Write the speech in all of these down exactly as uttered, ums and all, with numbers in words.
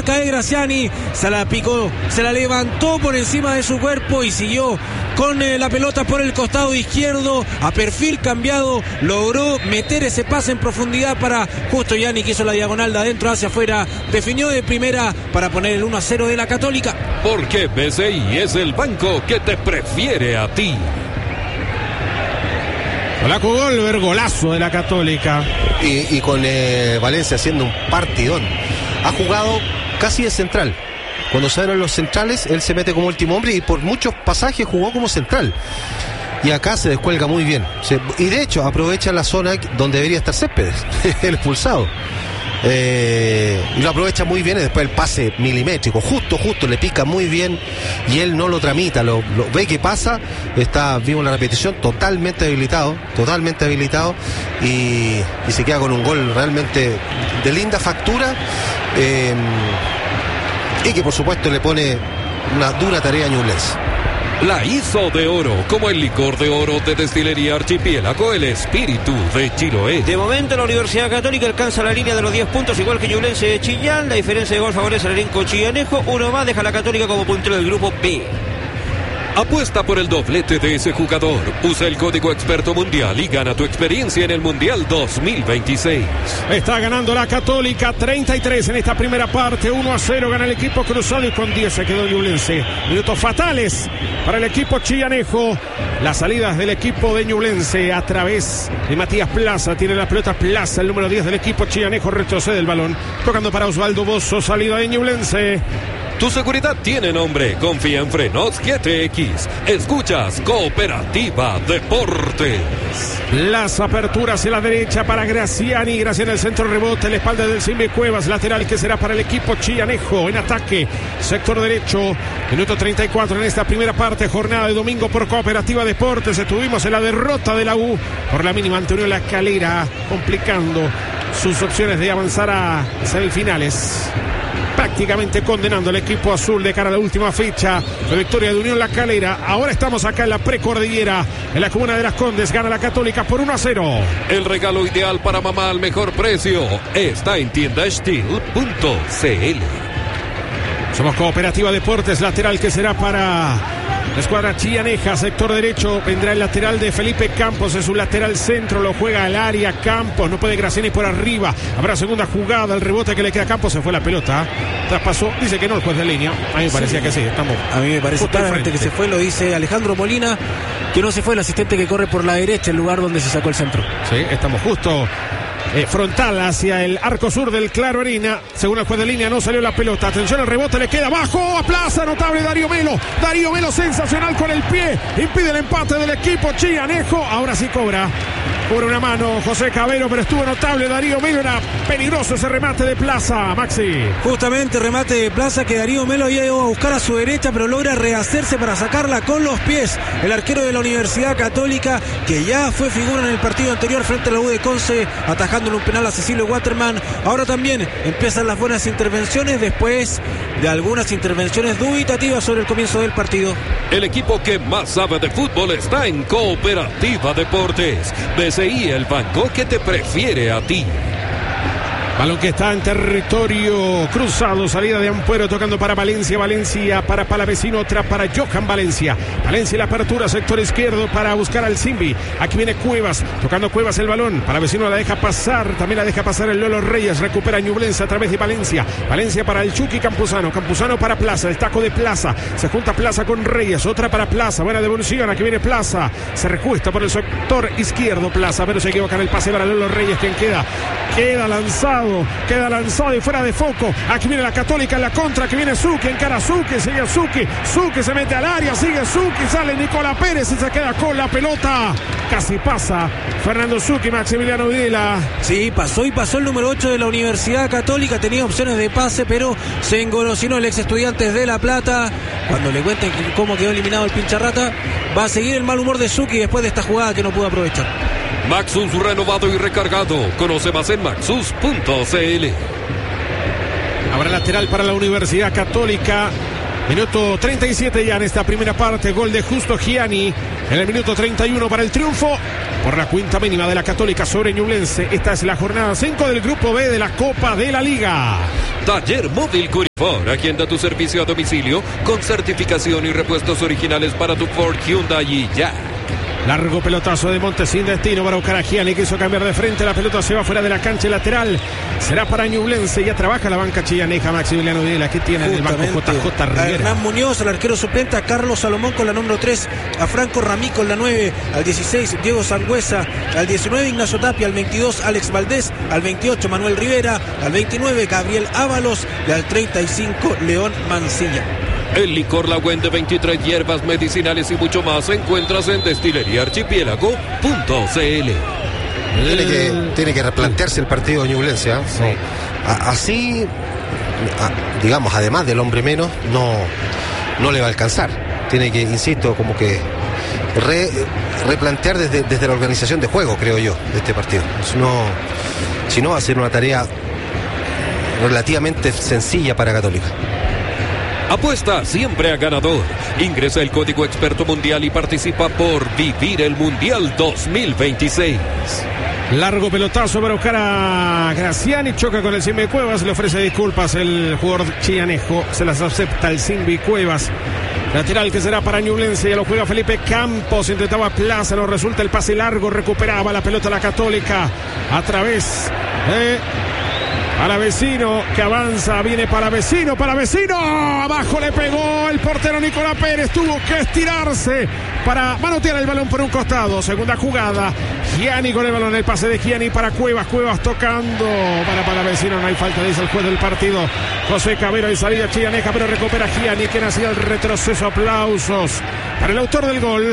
cae Graziani, se la picó, se la levantó por encima de su cuerpo y siguió con eh, la pelota por el costado izquierdo, a perfil cambiado, logró meter ese pase en profundidad para justo Gianni, que hizo la diagonal de adentro hacia afuera, definió de primera para poner el uno a cero de la Católica. Porque B C I es el banco que te prefiere a ti. Olaco Golver, golazo de la Católica. Y, y con eh, Valencia haciendo un partidón. Ha jugado casi de central. Cuando salen los centrales, él se mete como último hombre y por muchos pasajes jugó como central. Y acá se descuelga muy bien. Se, y de hecho aprovecha la zona donde debería estar Céspedes, el expulsado. Eh, y lo aprovecha muy bien y después el pase milimétrico, justo, justo, le pica muy bien y él no lo tramita, lo, lo ve que pasa, está, vimos la repetición, totalmente habilitado, totalmente habilitado y, y se queda con un gol realmente de linda factura eh, y que por supuesto le pone una dura tarea a Ñublense. La hizo de oro, como el licor de oro de Destilería Archipiélago, el espíritu de Chiloé. De momento la Universidad Católica alcanza la línea de los diez puntos, igual que Ñublense de Chillán. La diferencia de gol favorece al elenco chillanejo. Uno más deja a la Católica como puntero del grupo B. Apuesta por el doblete de ese jugador. Usa el código experto mundial y gana tu experiencia en el Mundial dos mil veintiséis. Está ganando la Católica treinta y tres en esta primera parte. uno a cero gana el equipo cruzado y con diez se quedó Ñublense. Minutos fatales para el equipo chillanejo. Las salidas del equipo de Ñublense a través de Matías Plaza. Tiene la pelota Plaza, el número diez del equipo chillanejo. Retrocede el balón. Tocando para Osvaldo Bozo. Salida de Ñublense. Tu seguridad tiene nombre. Confía en Frenos siete X. Escuchas Cooperativa Deportes. Las aperturas en la derecha para Graziani. Graziani en el centro, rebote en la espalda del Simbi Cuevas. Lateral que será para el equipo chillanejo. En ataque, sector derecho. Minuto treinta y cuatro en esta primera parte. Jornada de domingo por Cooperativa Deportes. Estuvimos en la derrota de la U por la mínima ante Unión La Calera, complicando sus opciones de avanzar a semifinales. Prácticamente condenando al equipo azul de cara a la última fecha. La victoria de Unión La Calera. Ahora estamos acá en la precordillera, en la comuna de Las Condes. Gana la Católica por uno a cero. El regalo ideal para mamá al mejor precio está en tienda steel punto c l. Somos Cooperativa Deportes. Lateral que será para la escuadra chillaneja, sector derecho. Vendrá el lateral de Felipe Campos. Es un lateral centro, lo juega al área Campos. No puede Graziani por arriba. Habrá segunda jugada, el rebote que le queda a Campos. Se fue la pelota, traspasó, dice que no el juez de línea. A mí me parecía sí, que sí, estamos. A mí me parece claramente que se fue, lo dice Alejandro Molina, que no se fue el asistente que corre por la derecha, el lugar donde se sacó el centro. Sí, estamos justo Eh, frontal hacia el arco sur del Claro Arena. Según el juez de línea no salió la pelota. Atención, el rebote le queda abajo a Plaza, notable Darío Melo. Darío Melo sensacional con el pie. Impide el empate del equipo chillanejo. Ahora sí cobra. Cobra una mano José Cabero, pero estuvo notable Darío Melo. Era peligroso ese remate de Plaza, Maxi. Justamente remate de Plaza que Darío Melo había ido a buscar a su derecha, pero logra rehacerse para sacarla con los pies. El arquero de la Universidad Católica, que ya fue figura en el partido anterior frente a la U de Conce, atajándole un penal a Cecilio Waterman. Ahora también empiezan las buenas intervenciones después de algunas intervenciones dubitativas sobre el comienzo del partido. El equipo que más sabe de fútbol está en Cooperativa Deportes. B C I, el banco que te prefiere a ti. Balón que está en territorio cruzado, salida de Ampuero, tocando para Valencia, Valencia para Palavecino, otra para Johan Valencia. Valencia la apertura, sector izquierdo para buscar al Simbi. Aquí viene Cuevas, tocando Cuevas el balón. Palavecino la deja pasar, también la deja pasar el Lolo Reyes, recupera Ñublense a través de Valencia. Valencia para el Chucky Campuzano, Campuzano para Plaza, el taco de Plaza. Se junta Plaza con Reyes, otra para Plaza, buena devolución, aquí viene Plaza. Se recuesta por el sector izquierdo Plaza, pero se equivoca en el pase para Lolo Reyes, quien queda, queda lanzado. Queda lanzado y fuera de foco. Aquí viene la Católica en la contra. Aquí viene Zucchi, encara Zucchi, sigue Zucchi. Zucchi se mete al área, sigue Zucchi, sale Nicolás Pérez y se queda con la pelota. Casi pasa Fernando Zucchi, Maximiliano Videla. Sí, pasó y pasó el número ocho de la Universidad Católica. Tenía opciones de pase, pero se engolosinó el ex Estudiantes de La Plata. Cuando le cuenten cómo quedó eliminado el pincharrata, va a seguir el mal humor de Zucchi después de esta jugada que no pudo aprovechar. Maxus renovado y recargado. Conoce más en maxus punto c l. Habrá lateral para la Universidad Católica. Minuto treinta y siete ya en esta primera parte. Gol de Justo Gianni en el minuto treinta y uno para el triunfo por la cuenta mínima de la Católica sobre Ñublense. Esta es la jornada cinco del Grupo B de la Copa de la Liga. Taller Móvil Curifor, aquí anda tu servicio a domicilio con certificación y repuestos originales para tu Ford, Hyundai y Jack. Largo pelotazo de Montes sin destino para buscar a Gianni, quiso cambiar de frente, la pelota se va fuera de la cancha lateral, será para Ñublense, ya trabaja la banca chillaneja. Maximiliano Videla, aquí tiene en el banco J J Rivera. A Hernán Muñoz, el arquero suplente, a Carlos Salomón con la número tres, a Franco Ramí con la nueve, al dieciséis Diego Sangüesa, al diecinueve Ignacio Tapia, al veintidós Alex Valdés, al veintiocho Manuel Rivera, al veintinueve Gabriel Ábalos y al treinta y cinco León Mancilla. El licor Lagüen de veintitrés hierbas medicinales y mucho más encuentras en destilería archipiélago punto c l. Tiene que, tiene que replantearse el partido de Ñublense, ¿eh? Sí. A, así, a, digamos, además del hombre menos, no, no le va a alcanzar. Tiene que, insisto, como que re, replantear desde, desde la organización de juego, creo yo, de este partido. Si no, si no va a ser una tarea relativamente sencilla para Católica. Apuesta siempre a ganador. Ingresa el código experto mundial y participa por vivir el Mundial dos mil veintiséis. Largo pelotazo para buscar a Graciani, choca con el Simbi Cuevas, le ofrece disculpas el jugador chillanejo, se las acepta el Simbi Cuevas. Lateral que será para Ñublense, ya lo juega Felipe Campos, intentaba Plaza, no resulta el pase largo, recuperaba la pelota la Católica a través de Palavecino, que avanza, viene Palavecino, Palavecino, abajo le pegó el portero Nicolás Pérez, tuvo que estirarse para manotear el balón por un costado. Segunda jugada, Gianni con el balón, el pase de Gianni para Cuevas, Cuevas tocando para Palavecino, no hay falta, dice el juez del partido, José Cabero, y salida chillaneja, pero recupera Gianni, quien hacía el retroceso. Aplausos para el autor del gol.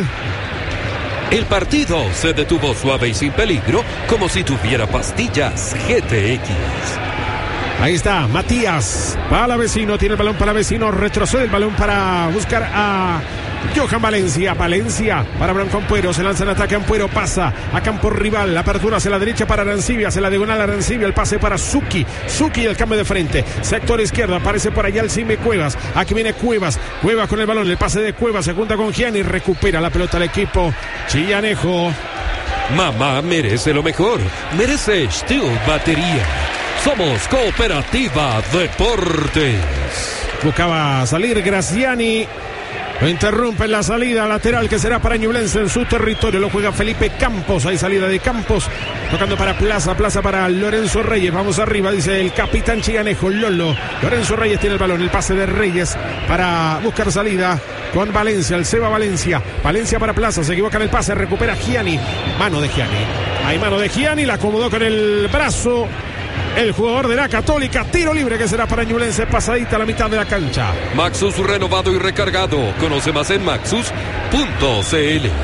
El partido se detuvo suave y sin peligro, como si tuviera pastillas G T X. Ahí está, Matías Palavecino, tiene el balón Palavecino, retrocede el balón para buscar a Johan Valencia, Valencia para Branco Ampuero, se lanza en ataque, Ampuero pasa a campo rival, la apertura hacia la derecha para Arancibia, hacia la diagonal Arancibia, el pase para Suki, Suki el cambio de frente, sector izquierdo, aparece por allá el Simbi Cuevas, aquí viene Cuevas, Cuevas con el balón, el pase de Cuevas, se junta con Gianni, recupera la pelota al equipo chillanejo. Mamá merece lo mejor, merece Steel Batería. Somos Cooperativa Deportes. Buscaba salir Graciani, lo interrumpe en la salida lateral que será para Ñublense en su territorio, lo juega Felipe Campos, hay salida de Campos, tocando para Plaza, Plaza para Lorenzo Reyes, vamos arriba, dice el capitán chillanejo Lolo, Lorenzo Reyes tiene el balón, el pase de Reyes para buscar salida con Valencia, el Seba Valencia, Valencia para Plaza, se equivoca en el pase, recupera Gianni, mano de Gianni, hay mano de Gianni, la acomodó con el brazo el jugador de la Católica, tiro libre que será para Ñublense, pasadita a la mitad de la cancha. Maxus renovado y recargado, conoce más en maxus punto c l.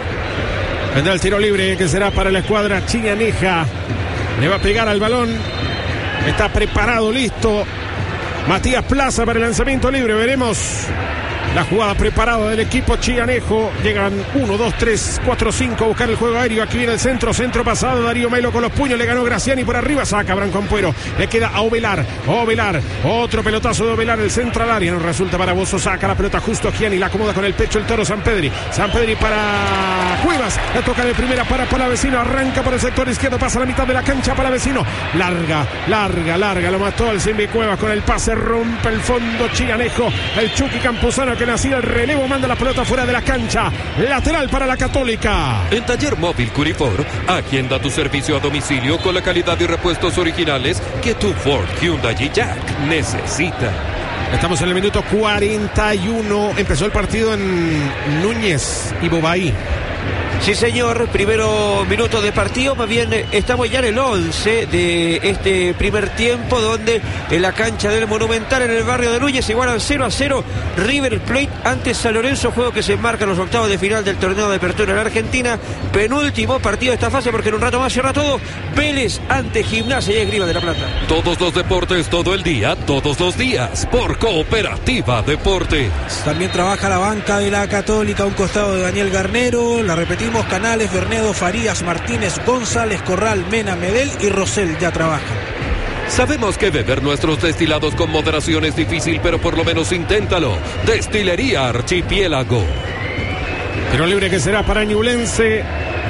Vendrá el tiro libre que será para la escuadra chillaneja, le va a pegar al balón, está preparado, listo Matías Plaza para el lanzamiento libre, veremos la jugada preparada del equipo chillanejo. Llegan uno, dos, tres, cuatro, cinco a buscar el juego aéreo. Aquí viene el centro, centro pasado. Darío Melo con los puños, le ganó Graciani por arriba. Saca Branco Ampuero, le queda a Ovelar. Ovelar, otro pelotazo de Ovelar, el centro al área. No resulta para Bozo, saca la pelota justo a Gianni. La acomoda con el pecho el toro Sampedri. Sampedri para Cuevas. La toca de primera para Palavecino. Arranca por el sector izquierdo, pasa a la mitad de la cancha. Palavecino, larga, larga, larga. Lo mató el Simbi Cuevas con el pase. Rompe el fondo chillanejo. El Chucky Campuzano que nacía el relevo, manda la pelota fuera de la cancha, lateral para la Católica. En Taller Móvil Curifor, aquí anda tu servicio a domicilio con la calidad y repuestos originales que tu Ford, Hyundai y Jack necesita. Estamos en el minuto cuarenta y uno, empezó el partido en Núñez y Bobaí. Sí, señor, primero minuto de partido, más bien estamos ya en el once de este primer tiempo, donde en la cancha del Monumental, en el barrio de Núñez, igualan cero a cero River Plate ante San Lorenzo, juego que se enmarca en los octavos de final del torneo de apertura en la Argentina, penúltimo partido de esta fase, porque en un rato más cierra todo. Vélez ante Gimnasia y Esgrima de la Plata. Todos los deportes, todo el día, todos los días, por Cooperativa Deportes. También trabaja la banca de la Católica, a un costado de Daniel Garnero, la repetimos, Canales, Bernedo, Farías, Martínez, González, Corral, Mena, Medel y Rosell ya trabajan. Sabemos que beber nuestros destilados con moderación es difícil, pero por lo menos inténtalo. Destilería Archipiélago. Tiro libre que será para Ñublense.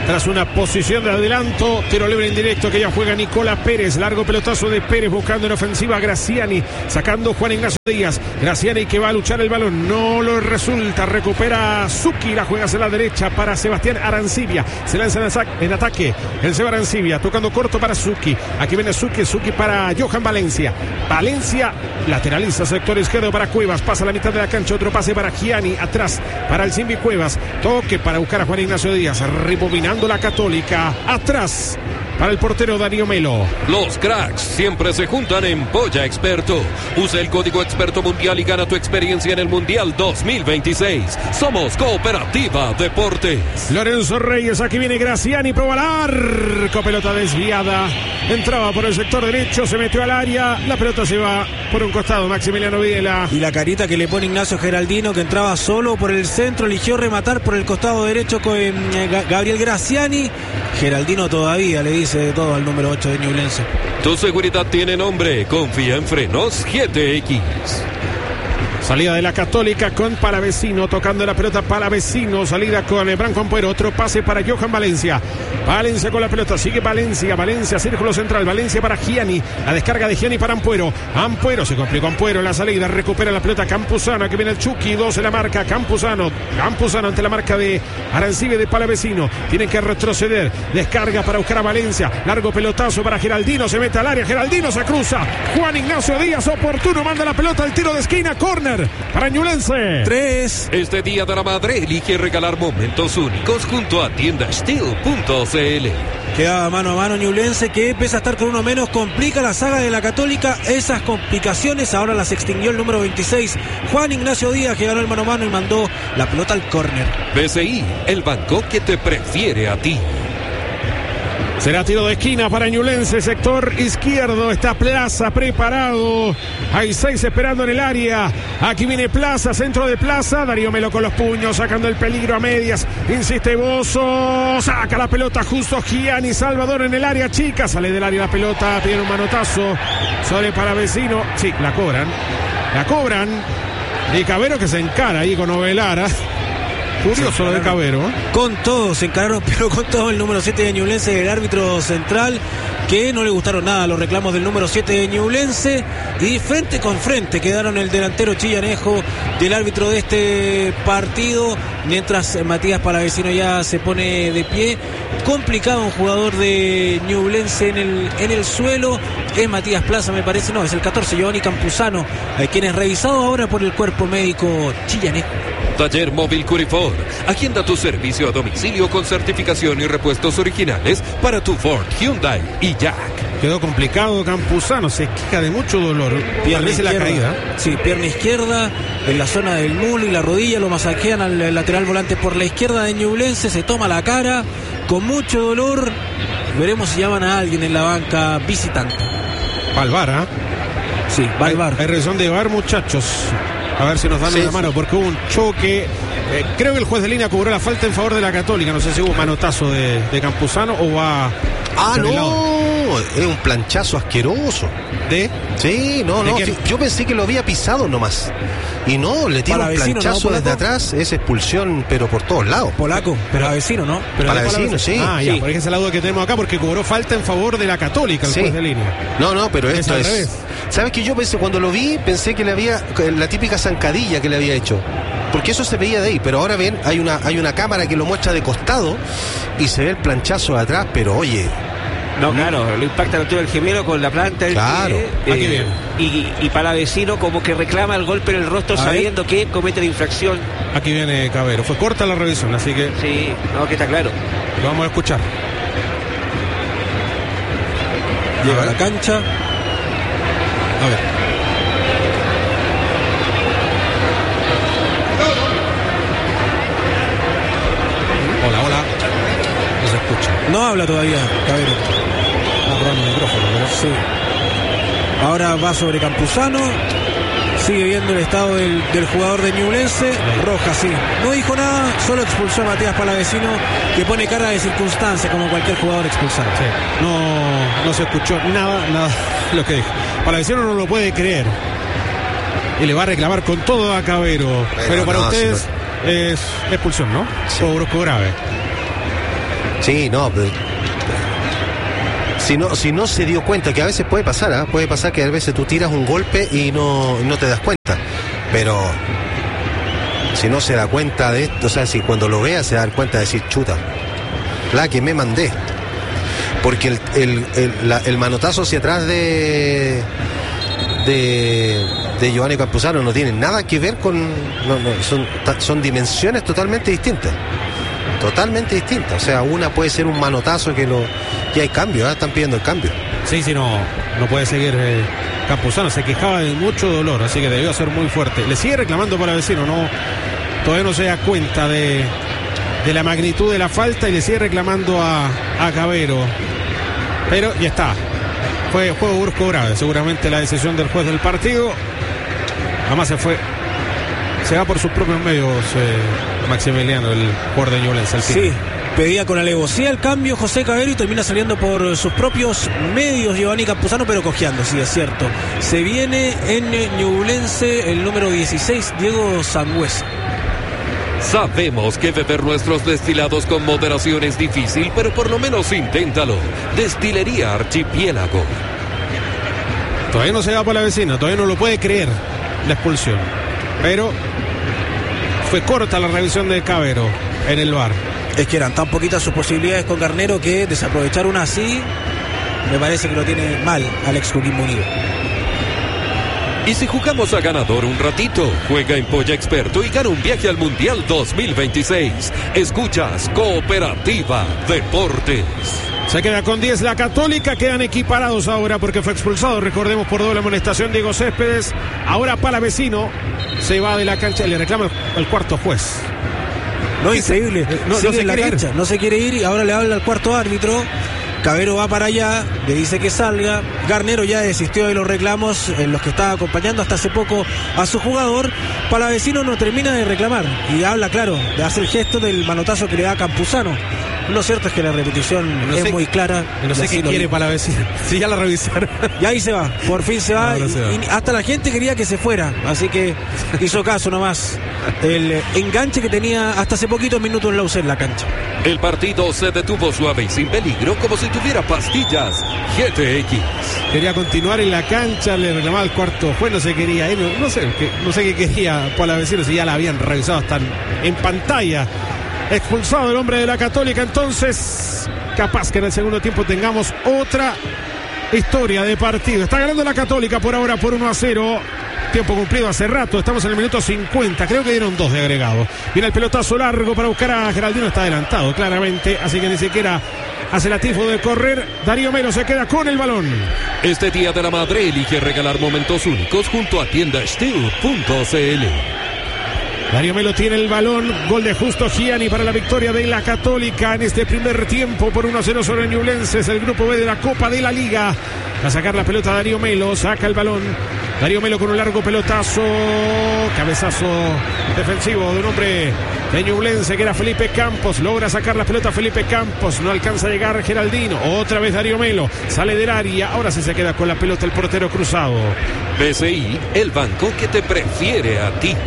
tras una posición de adelanto. Tiro libre indirecto que ya juega Nicolás Pérez. Largo pelotazo de Pérez buscando en ofensiva a Graciani, sacando Juan Ignacio Díaz. Graciani que va a luchar el balón, no lo resulta. Recupera Zucchi, la juega hacia la derecha para Sebastián Arancibia. Se lanza en ataque el Seba Arancibia, tocando corto para Zucchi. Aquí viene Zucchi, Zucchi para Johan Valencia. Valencia lateraliza sector izquierdo para Cuevas, pasa a la mitad de la cancha, otro pase para Gianni, atrás para el Simbi Cuevas, toque para buscar a Juan Ignacio Díaz, rebobinando la Católica, atrás para el portero Darío Melo. Los cracks siempre se juntan en Polla Experto. Usa el código Experto Mundial y gana tu experiencia en el Mundial dos mil veintiséis. Somos Cooperativa Deportes. Lorenzo Reyes, aquí viene Graciani, prueba al arco, pelota desviada. Entraba por el sector derecho, se metió al área, la pelota se va por un costado, Maximiliano Videla. Y la carita que le pone Ignacio Geraldino, que entraba solo por el centro, eligió rematar por el costado derecho con eh, Gabriel Graciani. Geraldino todavía le dice de todo al número ocho de Ñublense. Tu seguridad tiene nombre, confía en Frenos G T X. Salida de la Católica con Palavecino, tocando la pelota Palavecino, salida con Branco Ampuero, otro pase para Johan Valencia. Valencia con la pelota, sigue Valencia, Valencia, círculo central, Valencia para Gianni, la descarga de Gianni para Ampuero. Ampuero, se complicó Ampuero, la salida, recupera la pelota Campuzano, aquí viene el Chucky, dos en la marca, Campuzano, Campuzano ante la marca de Arancibia de Palavecino, tienen que retroceder, descarga para buscar a Valencia, largo pelotazo para Geraldino, se mete al área, Geraldino se cruza, Juan Ignacio Díaz, oportuno, manda la pelota al tiro de esquina, córner para Ñublense. Tres. Este Día de la Madre elige regalar momentos únicos junto a tienda steel punto c l. Queda mano a mano Ñublense, que pese a estar con uno menos, complica la saga de la Católica. Esas complicaciones ahora las extinguió el número veintiséis, Juan Ignacio Díaz, que ganó el mano a mano y mandó la pelota al córner. B C I, el banco que te prefiere a ti. Será tiro de esquina para Ñublense, sector izquierdo, está Plaza preparado, hay seis esperando en el área, aquí viene Plaza, centro de Plaza, Darío Melo con los puños, sacando el peligro a medias, insiste Bozo, saca la pelota justo Gianni, Salvador en el área chica, sale del área la pelota, pide un manotazo sobre Palavecino, sí, la cobran, la cobran, y Cabero que se encara ahí con Ovelara. Curioso lo de Cabero. Con todo, se encararon, pero con todo el número siete de Ñublense, el árbitro central, que no le gustaron nada los reclamos del número siete de Ñublense, y frente con frente quedaron el delantero Chillanejo del árbitro de este partido, mientras Matías Palavecino ya se pone de pie. Complicado un jugador de Ñublense en el, en el suelo, es Matías Plaza, me parece, no, es el catorce, Giovanni Campuzano, a quien es revisado ahora por el cuerpo médico Chillanejo. Taller Móvil Curifor. Agenda tu servicio a domicilio con certificación y repuestos originales para tu Ford, Hyundai y Jack. Quedó complicado Campuzano, se queja de mucho dolor. Pierna izquierda, la caída. Sí, pierna izquierda, en la zona del muslo y la rodilla, lo masajean al lateral volante por la izquierda de Ñublense, se toma la cara, con mucho dolor. Veremos si llaman a alguien en la banca visitante. Valvar, ¿eh? Sí, Valvar. Hay, hay razón de Bar, muchachos. A ver si nos dan sí, una mano, porque hubo un choque. Eh, creo que el juez de línea cobró la falta en favor de la Católica. No sé si hubo manotazo de, de Campuzano o va. Ah, no, es un planchazo asqueroso. ¿De? Sí, no, no. Sí, yo pensé que lo había pisado nomás. Y no, le tira un planchazo, ¿no, desde atrás. Es expulsión, pero por todos lados. Polaco, pero a vecino, ¿no? Pero para vecino, sí. Ah, ya, sí. Por esa es la duda que tenemos acá, porque cobró falta en favor de la Católica el sí. juez de línea. No, no, pero esto es. es... ¿Sabes qué? Yo pensé, cuando lo vi, pensé que le había. La típica zancadilla que le había hecho. Porque eso se veía de ahí, pero ahora ven, hay una, hay una cámara que lo muestra de costado y se ve el planchazo de atrás, pero oye. No, claro, lo impacta la altura del gemelo con la planta del claro, pie, aquí eh, bien. Y, y Palavecino como que reclama el golpe en el rostro a sabiendo ver. que comete la infracción. Aquí viene Cabero, fue corta la revisión, así que... Sí, no, que está claro. Lo vamos a escuchar. Llega a la cancha. A ver. Hola, hola. No se escucha. No habla todavía, Cabero. Agarrando el micrófono, ¿verdad? Sí. Ahora va sobre Campuzano. Sigue viendo el estado del, del jugador de Ñublense. Roja, sí. No dijo nada, solo expulsó a Matías Palavecino, que pone cara de circunstancia como cualquier jugador expulsado. Sí. No, no se escuchó nada, nada lo que dijo. Palavecino no lo puede creer. Y le va a reclamar con todo a Cabero. Pero, Pero para no, ustedes si no... es expulsión, ¿no? Sí. O brusco grave. Sí, no, pero, si no, si no se dio cuenta, que a veces puede pasar, ¿eh? Puede pasar que a veces tú tiras un golpe y no, no te das cuenta, pero si no se da cuenta de esto, o sea, si cuando lo vea se da cuenta de decir, chuta, la que me mandé, porque el, el, el, la, el manotazo hacia atrás de de, de Giovanni Campuzano no tiene nada que ver con, no, no, son, son dimensiones totalmente distintas. Totalmente distinta, o sea, una puede ser un manotazo que lo ya hay cambio, ¿eh? Están pidiendo el cambio. Sí, sí, no, no puede seguir eh, Campuzano, se quejaba de mucho dolor, así que debió ser muy fuerte. Le sigue reclamando para vecino, no, todavía no se da cuenta de, de la magnitud de la falta y le sigue reclamando a, a Cabero, pero ya está, fue juego brusco grave, seguramente la decisión del juez del partido. Además se fue, se va por sus propios medios eh, Maximiliano, el jugador de Ñublense. Sí, pedía con alevosía el cambio José Cabero y termina saliendo por sus propios medios Giovanni Campuzano, pero cojeando, sí, es cierto. Se viene en Ñublense el número dieciséis, Diego Sangüesa. Sabemos que beber nuestros destilados con moderación es difícil, pero por lo menos inténtalo. Destilería Archipiélago. Todavía no se va por la vecina, todavía no lo puede creer la expulsión, pero fue corta la revisión de Cabero en el V A R. Es que eran tan poquitas sus posibilidades con Garnero que desaprovechar una así, me parece que lo tiene mal Alex Coquimbo Unido. Y si jugamos a ganador un ratito, juega en Polla Experto y gana un viaje al Mundial dos mil veintiséis. Escuchas Cooperativa Deportes. Se queda con diez la Católica, quedan equiparados ahora porque fue expulsado, recordemos, por doble amonestación Diego Céspedes. Ahora Palavecino se va de la cancha y le reclama el, el cuarto juez. No, increíble, no, no, se en la cancha, no se quiere ir y ahora le habla al cuarto árbitro. Cabero va para allá, le dice que salga. Garnero ya desistió de los reclamos en los que estaba acompañando hasta hace poco a su jugador. Palavecino no termina de reclamar y habla, claro, de hacer el gesto del manotazo que le da a Campuzano. Lo cierto es que la repetición no es sé, muy clara. No sé qué quiere Palavecino. Si ya la revisaron. Y ahí se va, por fin se va. Y, se va. Y hasta la gente quería que se fuera, así que hizo caso nomás. El enganche que tenía hasta hace poquitos minutos en la U C en la cancha. El partido se detuvo suave y sin peligro, como si tuviera pastillas G T X. Quería continuar en la cancha, le reclamaba el cuarto juez, no se quería, no, no sé, que, no sé qué quería Palavecino, si ya la habían revisado hasta en pantalla. Expulsado el hombre de la Católica, entonces capaz que en el segundo tiempo tengamos otra historia de partido. Está ganando la Católica por ahora por uno a cero. Tiempo cumplido hace rato, estamos en el minuto cincuenta, creo que dieron dos de agregado. Viene el pelotazo largo para buscar a Geraldino, está adelantado claramente, así que ni siquiera hace el atifo de correr. Darío Melo se queda con el balón. Este Día de la Madre elige regalar momentos únicos junto a tienda steel punto c l. Darío Melo tiene el balón, gol de Justo Gianni para la victoria de la Católica en este primer tiempo por uno a cero sobre Ñublense, el grupo B de la Copa de la Liga. Va a sacar la pelota Darío Melo, saca el balón. Darío Melo con un largo pelotazo, cabezazo defensivo de un hombre de Ñublense que era Felipe Campos, logra sacar la pelota Felipe Campos, no alcanza a llegar Geraldino, otra vez Darío Melo, sale del área, ahora sí se queda con la pelota el portero Cruzado. B C I, el banco que te prefiere a ti.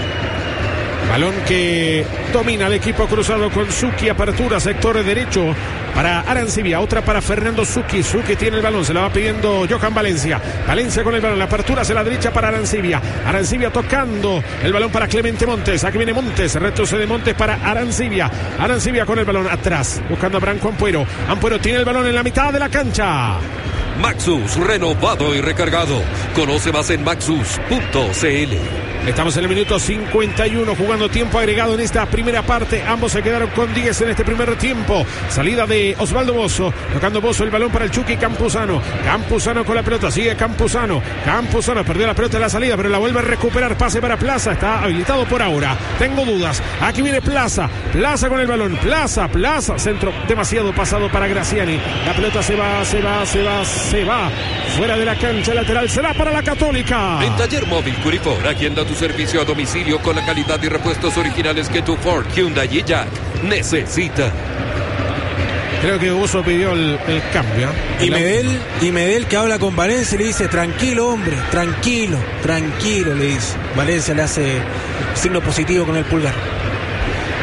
Balón que domina el equipo Cruzado con Zucchi, apertura, sector derecho para Arancibia, otra para Fernando Zucchi. Zucchi tiene el balón, se la va pidiendo Johan Valencia. Valencia con el balón, la apertura hacia la derecha para Arancibia. Arancibia tocando el balón para Clemente Montes. Aquí viene Montes, retrocede Montes para Arancibia. Arancibia con el balón atrás, buscando a Branco Ampuero. Ampuero tiene el balón en la mitad de la cancha. Maxus, renovado y recargado. Conoce más en maxus punto c l. Estamos en el minuto cincuenta y uno, jugando tiempo agregado en esta primera parte. Ambos se quedaron con diez en este primer tiempo. Salida de Osvaldo Bozo, tocando Bozo el balón para el Chucky Campuzano. Campuzano con la pelota, sigue Campuzano. Campuzano perdió la pelota en la salida, pero la vuelve a recuperar. Pase para Plaza, está habilitado por ahora. Tengo dudas. Aquí viene Plaza. Plaza con el balón. Plaza, Plaza. Centro demasiado pasado para Graciani. La pelota se va, se va, se va, se va. Fuera de la cancha lateral. Será para la Católica. En Taller Móvil Curifor, agenda tu servicio a domicilio con la calidad y repuestos originales que tu Ford, Hyundai y Jack necesita. Creo que Bozo pidió el, el cambio. ¿eh? Y Medel, y Medel que habla con Valencia y le dice, tranquilo hombre, tranquilo, tranquilo, le dice. Valencia le hace signo positivo con el pulgar.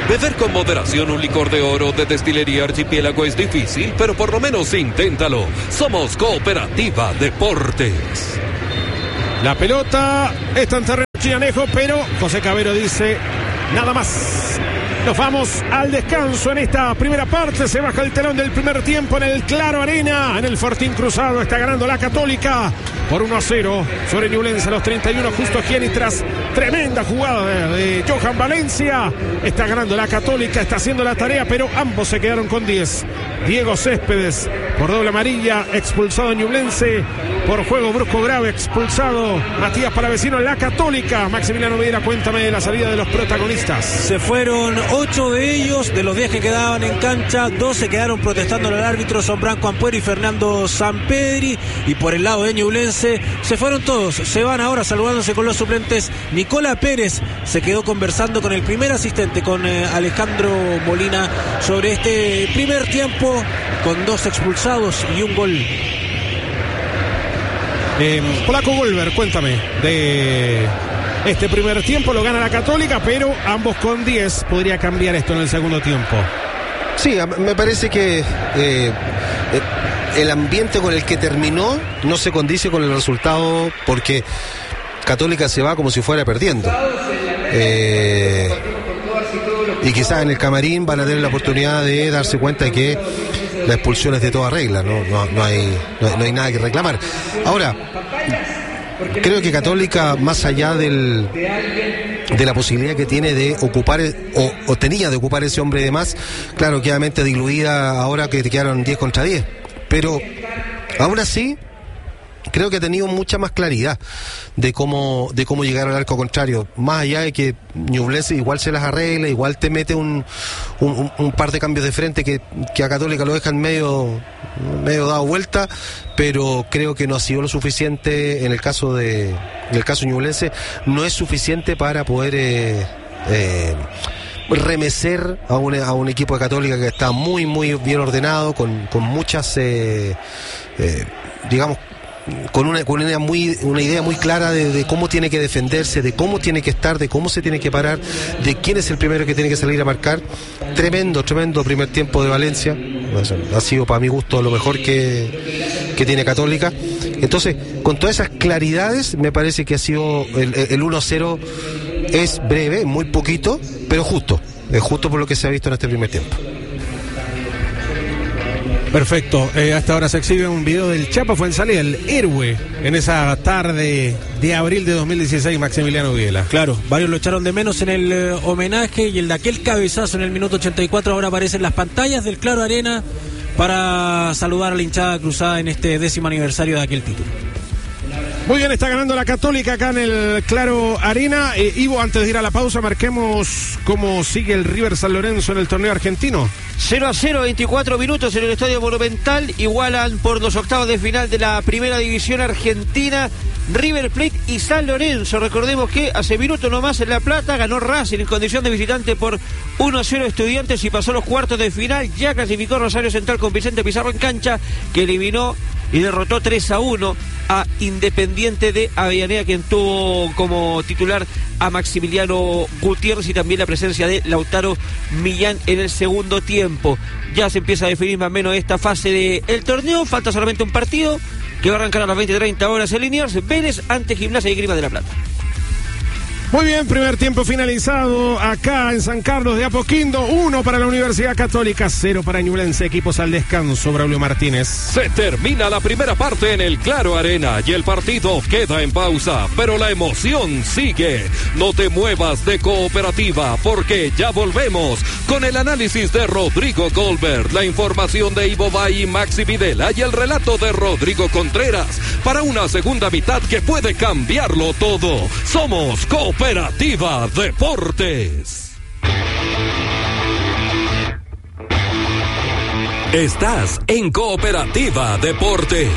Beber con moderación un licor de oro de Destilería Archipiélago es difícil, pero por lo menos inténtalo. Somos Cooperativa Deportes. La pelota está en terreno chianejo, pero José Cabero dice nada más. Nos vamos al descanso en esta primera parte. Se baja el telón del primer tiempo en el Claro Arena. En el Fortín Cruzado está ganando la Católica por uno a cero sobre Ñublense a los treinta y uno. Justo aquí y tras tremenda jugada de, de Johan Valencia. Está ganando la Católica, está haciendo la tarea, pero ambos se quedaron con diez. Diego Céspedes por doble amarilla, expulsado en Ñublense. Por juego brusco grave, expulsado Matías Palavecino en la Católica. Maximiliano Medina, cuéntame de la salida de los protagonistas. Se fueron ocho de ellos, de los diez que quedaban en cancha, dos se quedaron protestando al árbitro, son Branco Ampuero y Fernando Sampedri. Y por el lado de Ñublense se fueron todos, se van ahora saludándose con los suplentes. Nicola Pérez se quedó conversando con el primer asistente, con eh, Alejandro Molina, sobre este primer tiempo, con dos expulsados y un gol. Eh, Polaco Golver, cuéntame de este primer tiempo. Lo gana la Católica, pero ambos con diez. Podría cambiar esto en el segundo tiempo. Sí, me parece que eh, el ambiente con el que terminó no se condice con el resultado, porque Católica se va como si fuera perdiendo. Eh, y quizás en el camarín van a tener la oportunidad de darse cuenta de que la expulsión es de toda regla, no, no, no, hay, no, no hay nada que reclamar. Ahora, creo que Católica, más allá del, de la posibilidad que tiene de ocupar, o, o tenía de ocupar ese hombre de más, claro, quedamente diluida ahora que te quedaron diez contra diez, pero aún así creo que ha tenido mucha más claridad de cómo de cómo llegar al arco contrario, más allá de que Ñublense igual se las arregla, igual te mete un, un, un par de cambios de frente que, que a Católica lo dejan medio medio dado vuelta, pero creo que no ha sido lo suficiente en el caso de en el caso Ñublense, no es suficiente para poder eh, eh, remecer a un, a un equipo de Católica que está muy muy bien ordenado, con, con muchas eh, eh, digamos con una, con una idea muy una idea muy clara de, de cómo tiene que defenderse, de cómo tiene que estar, de cómo se tiene que parar, de quién es el primero que tiene que salir a marcar. Tremendo, tremendo primer tiempo de Valencia. Ha sido para mi gusto lo mejor que, que tiene Católica. Entonces, con todas esas claridades, me parece que ha sido el, el uno a cero es breve, muy poquito, pero justo. Es justo por lo que se ha visto en este primer tiempo. Perfecto, eh, hasta ahora se exhibe un video del Chapa Fuenzalía, el héroe en esa tarde de abril de dos mil dieciséis, Maximiliano Viela. Claro, varios lo echaron de menos en el eh, homenaje, y el de aquel cabezazo en el minuto ochenta y cuatro ahora aparece en las pantallas del Claro Arena para saludar a la hinchada cruzada en este décimo aniversario de aquel título. Muy bien, está ganando la Católica acá en el Claro Arena. Eh, Ivo, antes de ir a la pausa, marquemos cómo sigue el River San Lorenzo en el torneo argentino. cero a cero, veinticuatro minutos en el Estadio Monumental. Igualan por los octavos de final de la Primera División Argentina River Plate y San Lorenzo. Recordemos que hace minutos nomás en La Plata ganó Racing en condición de visitante por uno a cero Estudiantes y pasó los cuartos de final. Ya clasificó Rosario Central con Vicente Pizarro en cancha, que eliminó y derrotó tres a uno a Independiente de Avellaneda, quien tuvo como titular a Maximiliano Gutiérrez, y también la presencia de Lautaro Millán en el segundo tiempo. Ya se empieza a definir más o menos esta fase del torneo. Falta solamente un partido que va a arrancar a las veinte treinta horas en Liniers. Vélez ante Gimnasia y Grima de la Plata. Muy bien, primer tiempo finalizado acá en San Carlos de Apoquindo. Uno para la Universidad Católica, cero para Ñublense. Equipos al descanso, Braulio Martínez. Se termina la primera parte en el Claro Arena y el partido queda en pausa, pero la emoción sigue. No te muevas de Cooperativa, porque ya volvemos con el análisis de Rodrigo Goldberg, la información de Ivo Bay y Maxi Videla y el relato de Rodrigo Contreras para una segunda mitad que puede cambiarlo todo. Somos Cooperativa Deportes. Estás en Cooperativa Deportes.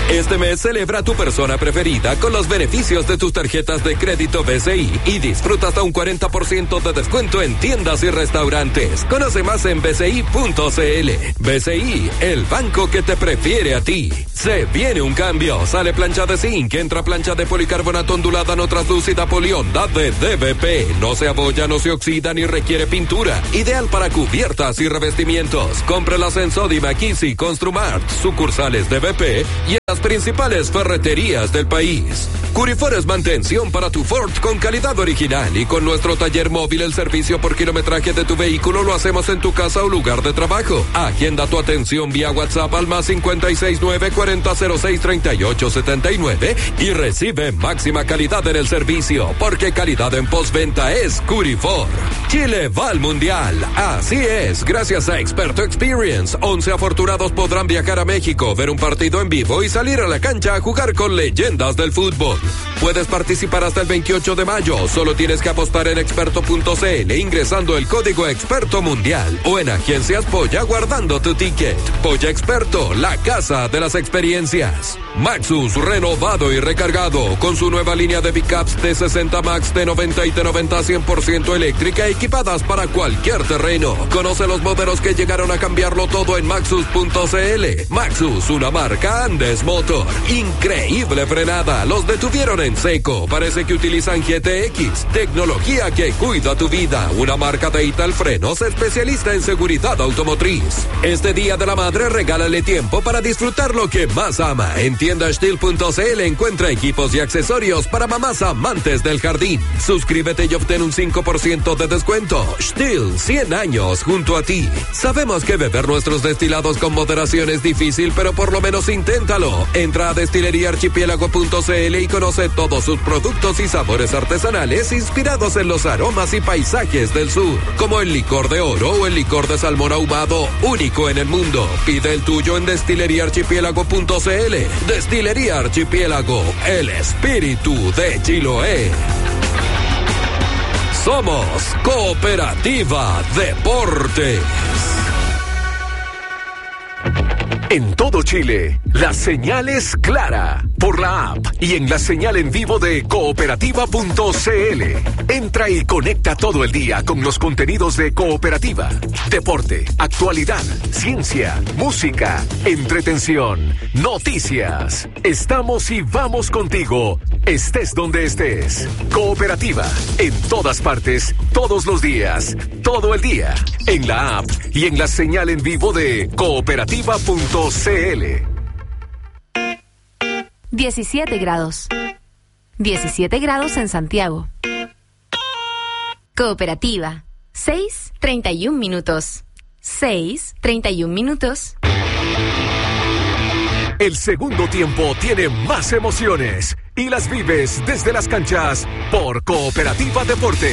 Este mes celebra a tu persona preferida con los beneficios de tus tarjetas de crédito B C I y disfruta hasta un cuarenta por ciento de descuento en tiendas y restaurantes. Conoce más en b c i punto c l. B C I, el banco que te prefiere a ti. Se viene un cambio. Sale plancha de zinc, entra plancha de policarbonato ondulada no translúcida polionda de D V P. No se abolla, no se oxida ni requiere pintura. Ideal para cubiertas y revestimientos. Cómpralas en Sodimac, Easy, Construmart, sucursales D V P y en las principales ferreterías del país. Curifor es mantención para tu Ford con calidad original y con nuestro taller móvil el servicio por kilometraje de tu vehículo lo hacemos en tu casa o lugar de trabajo. Agenda tu atención vía WhatsApp al más cincuenta y seis nueve cuarenta cero seis treinta y ocho setenta y nueve y recibe máxima calidad en el servicio porque calidad en postventa es Curifor. Chile va al Mundial. Así es, gracias a Experto Experience, once afortunados podrán viajar a México, ver un partido en vivo y salir a la cancha a jugar con leyendas del fútbol. Puedes participar hasta el veintiocho de mayo. Solo tienes que apostar en experto punto c l ingresando el código Experto Mundial o en Agencias Polla guardando tu ticket. Polla Experto, la casa de las experiencias. Maxus, renovado y recargado con su nueva línea de pickups T sesenta Max, T noventa y T noventa cien por ciento eléctrica equipadas para cualquier terreno. Conoce los modelos que llegaron a cambiarlo todo en maxus punto c l. Maxus, una marca Andes Motor. Increíble frenada, los detuvieron en seco. Parece que utilizan G T X, tecnología que cuida tu vida. Una marca de Ital Frenos, especialista en seguridad automotriz. Este Día de la Madre regálale tiempo para disfrutar lo que más ama. En tienda Stihl punto c l encuentra equipos y accesorios para mamás amantes del jardín. Suscríbete y obtén un cinco por ciento de descuento. Stihl, cien años junto a ti. Sabemos que beber nuestros destilados con moderación es difícil, pero por lo menos inténtalo. Entra a destilería archipiélago punto c l y conoce todos sus productos y sabores artesanales inspirados en los aromas y paisajes del sur, como el licor de oro o el licor de salmón ahumado, único en el mundo. Pide el tuyo en destilería archipiélago punto c l. Destilería Archipiélago, el espíritu de Chiloé. Somos Cooperativa Deportes. En todo Chile, la señal es clara por la app y en la señal en vivo de cooperativa punto c l. Entra y conecta todo el día con los contenidos de Cooperativa. Deporte, actualidad, ciencia, música, entretención, noticias. Estamos y vamos contigo, estés donde estés. Cooperativa, en todas partes, todos los días, todo el día. En la app y en la señal en vivo de cooperativa punto c l. diecisiete grados. diecisiete grados en Santiago. Cooperativa. seis treinta y un minutos. seis treinta y un minutos. El segundo tiempo tiene más emociones y las vives desde las canchas por Cooperativa Deportes.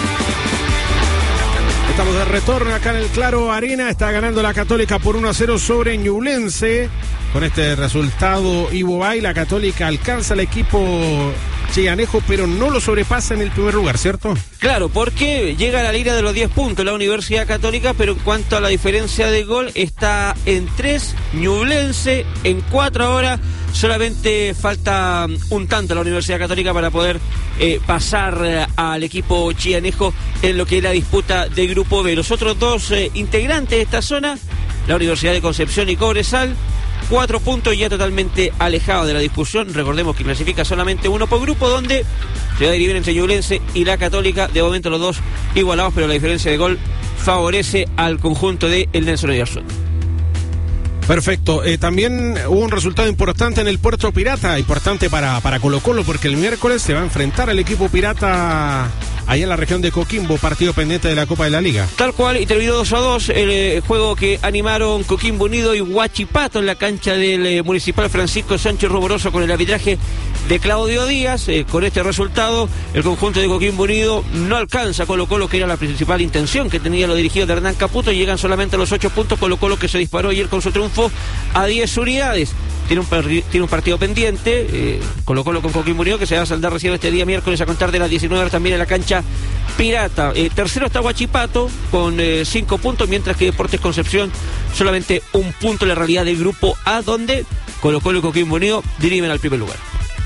Estamos de retorno acá en el Claro Arena. Está ganando la Católica por uno a cero sobre Ñublense. Con este resultado, Ivo Bay, la Católica alcanza al equipo chianejo, pero no lo sobrepasa en el primer lugar, ¿cierto? Claro, porque llega a la línea de los diez puntos la Universidad Católica, pero en cuanto a la diferencia de gol, está en tres, Ñublense en cuatro ahora. Solamente falta un tanto a la Universidad Católica para poder eh, pasar eh, al equipo chianejo en lo que es la disputa de Grupo B. Los otros dos eh, integrantes de esta zona, la Universidad de Concepción y Cobresal, cuatro puntos ya totalmente alejados de la discusión. Recordemos que clasifica solamente uno por grupo, donde se va a dividir entre Ñublense y la Católica. De momento los dos igualados, pero la diferencia de gol favorece al conjunto de el Nelson Oyarzún. Perfecto. Eh, también hubo un resultado importante en el Puerto Pirata, importante para, para Colo Colo, porque el miércoles se va a enfrentar al equipo pirata allá en la región de Coquimbo, partido pendiente de la Copa de la Liga. Tal cual, y terminó dos a dos el eh, juego que animaron Coquimbo Unido y Huachipato en la cancha del eh, Municipal Francisco Sánchez Roboroso con el arbitraje de Claudio Díaz. Eh, con este resultado, el conjunto de Coquimbo Unido no alcanza a Colo Colo, que era la principal intención que tenía los dirigidos de Hernán Caputo, y llegan solamente a los ocho puntos. Colo Colo, que se disparó ayer con su triunfo a diez unidades. Tiene un, tiene un partido pendiente, eh, Colo Colo con Coquimbo Unido, que se va a saldar recién este día miércoles a contar de las diecinueve horas también en la cancha Pirata. Eh, tercero está Huachipato con eh, cinco puntos, mientras que Deportes Concepción solamente un punto en la realidad del Grupo A, donde Colo Colo y Coquimbo Unido dirimen al primer lugar.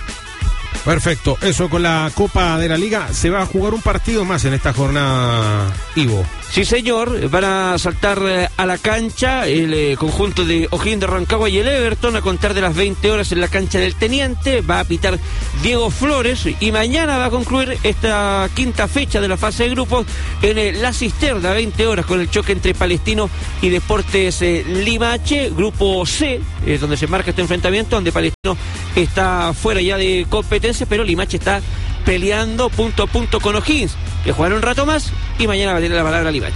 Perfecto, eso con la Copa de la Liga. Se va a jugar un partido más en esta jornada, Ivo. Sí, señor, van a saltar eh, a la cancha el eh, conjunto de O'Higgins de Rancagua y el Everton a contar de las veinte horas en la cancha del Teniente. Va a pitar Diego Flores y mañana va a concluir esta quinta fecha de la fase de grupos en eh, La Cisterna, veinte horas, con el choque entre Palestino y Deportes eh, Limache, grupo C, eh, donde se marca este enfrentamiento, donde Palestino está fuera ya de competencia, pero Limache está peleando punto a punto con O'Higgins, que jugará un rato más y mañana va a tener la palabra Limache.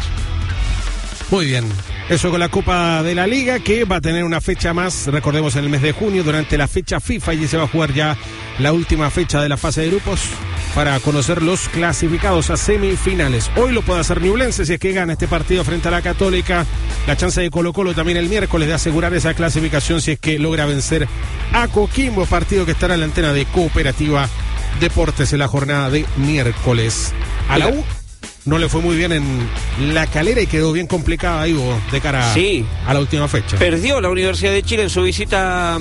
Muy bien, eso con la Copa de la Liga, que va a tener una fecha más, recordemos, en el mes de junio, durante la fecha FIFA, y se va a jugar ya la última fecha de la fase de grupos para conocer los clasificados a semifinales. Hoy lo puede hacer Ñublense si es que gana este partido frente a la Católica. La chance de Colo Colo también el miércoles de asegurar esa clasificación si es que logra vencer a Coquimbo, partido que estará en la antena de Cooperativa Deportes en la jornada de miércoles. A la U no le fue muy bien en La Calera y quedó bien complicada ahí de cara sí. a la última fecha. Perdió la Universidad de Chile en su visita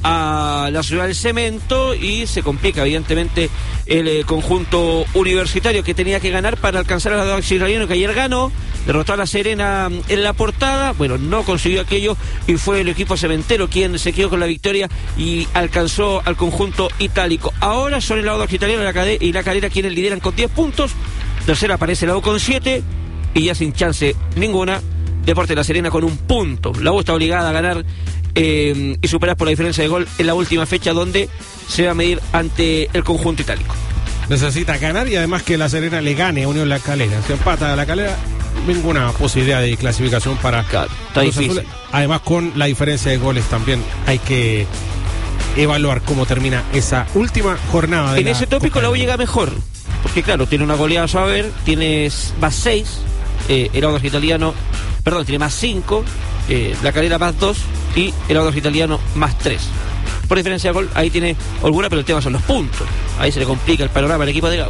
a la ciudad del cemento y se complica evidentemente el eh, conjunto universitario, que tenía que ganar para alcanzar a la Auxiliano, que ayer ganó, derrotó a La Serena en la portada, bueno, no consiguió aquello y fue el equipo cementero quien se quedó con la victoria y alcanzó al conjunto itálico. Ahora son el lado Auxiliano y La Calera quienes lideran con diez puntos. Tercera aparece la U con siete y ya sin chance ninguna Deportes La Serena con un punto. La U está obligada a ganar eh, y superar por la diferencia de gol en la última fecha, donde se va a medir ante el conjunto itálico. Necesita ganar y además que La Serena le gane a Unión La Calera. Si empata a La Calera, ninguna posibilidad de clasificación para claro, está difícil. Azules. Además, con la diferencia de goles también hay que evaluar cómo termina esa última jornada de en la ese tópico Copa. La U llega mejor, porque claro, tiene una goleada a ver, tiene más seis, eh, el Audax Italiano, perdón, tiene más cinco, eh, La Calera más dos y el Audax Italiano más tres. Por diferencia de gol, ahí tiene Holgura, pero el tema son los puntos. Ahí se le complica el panorama al equipo de Gago.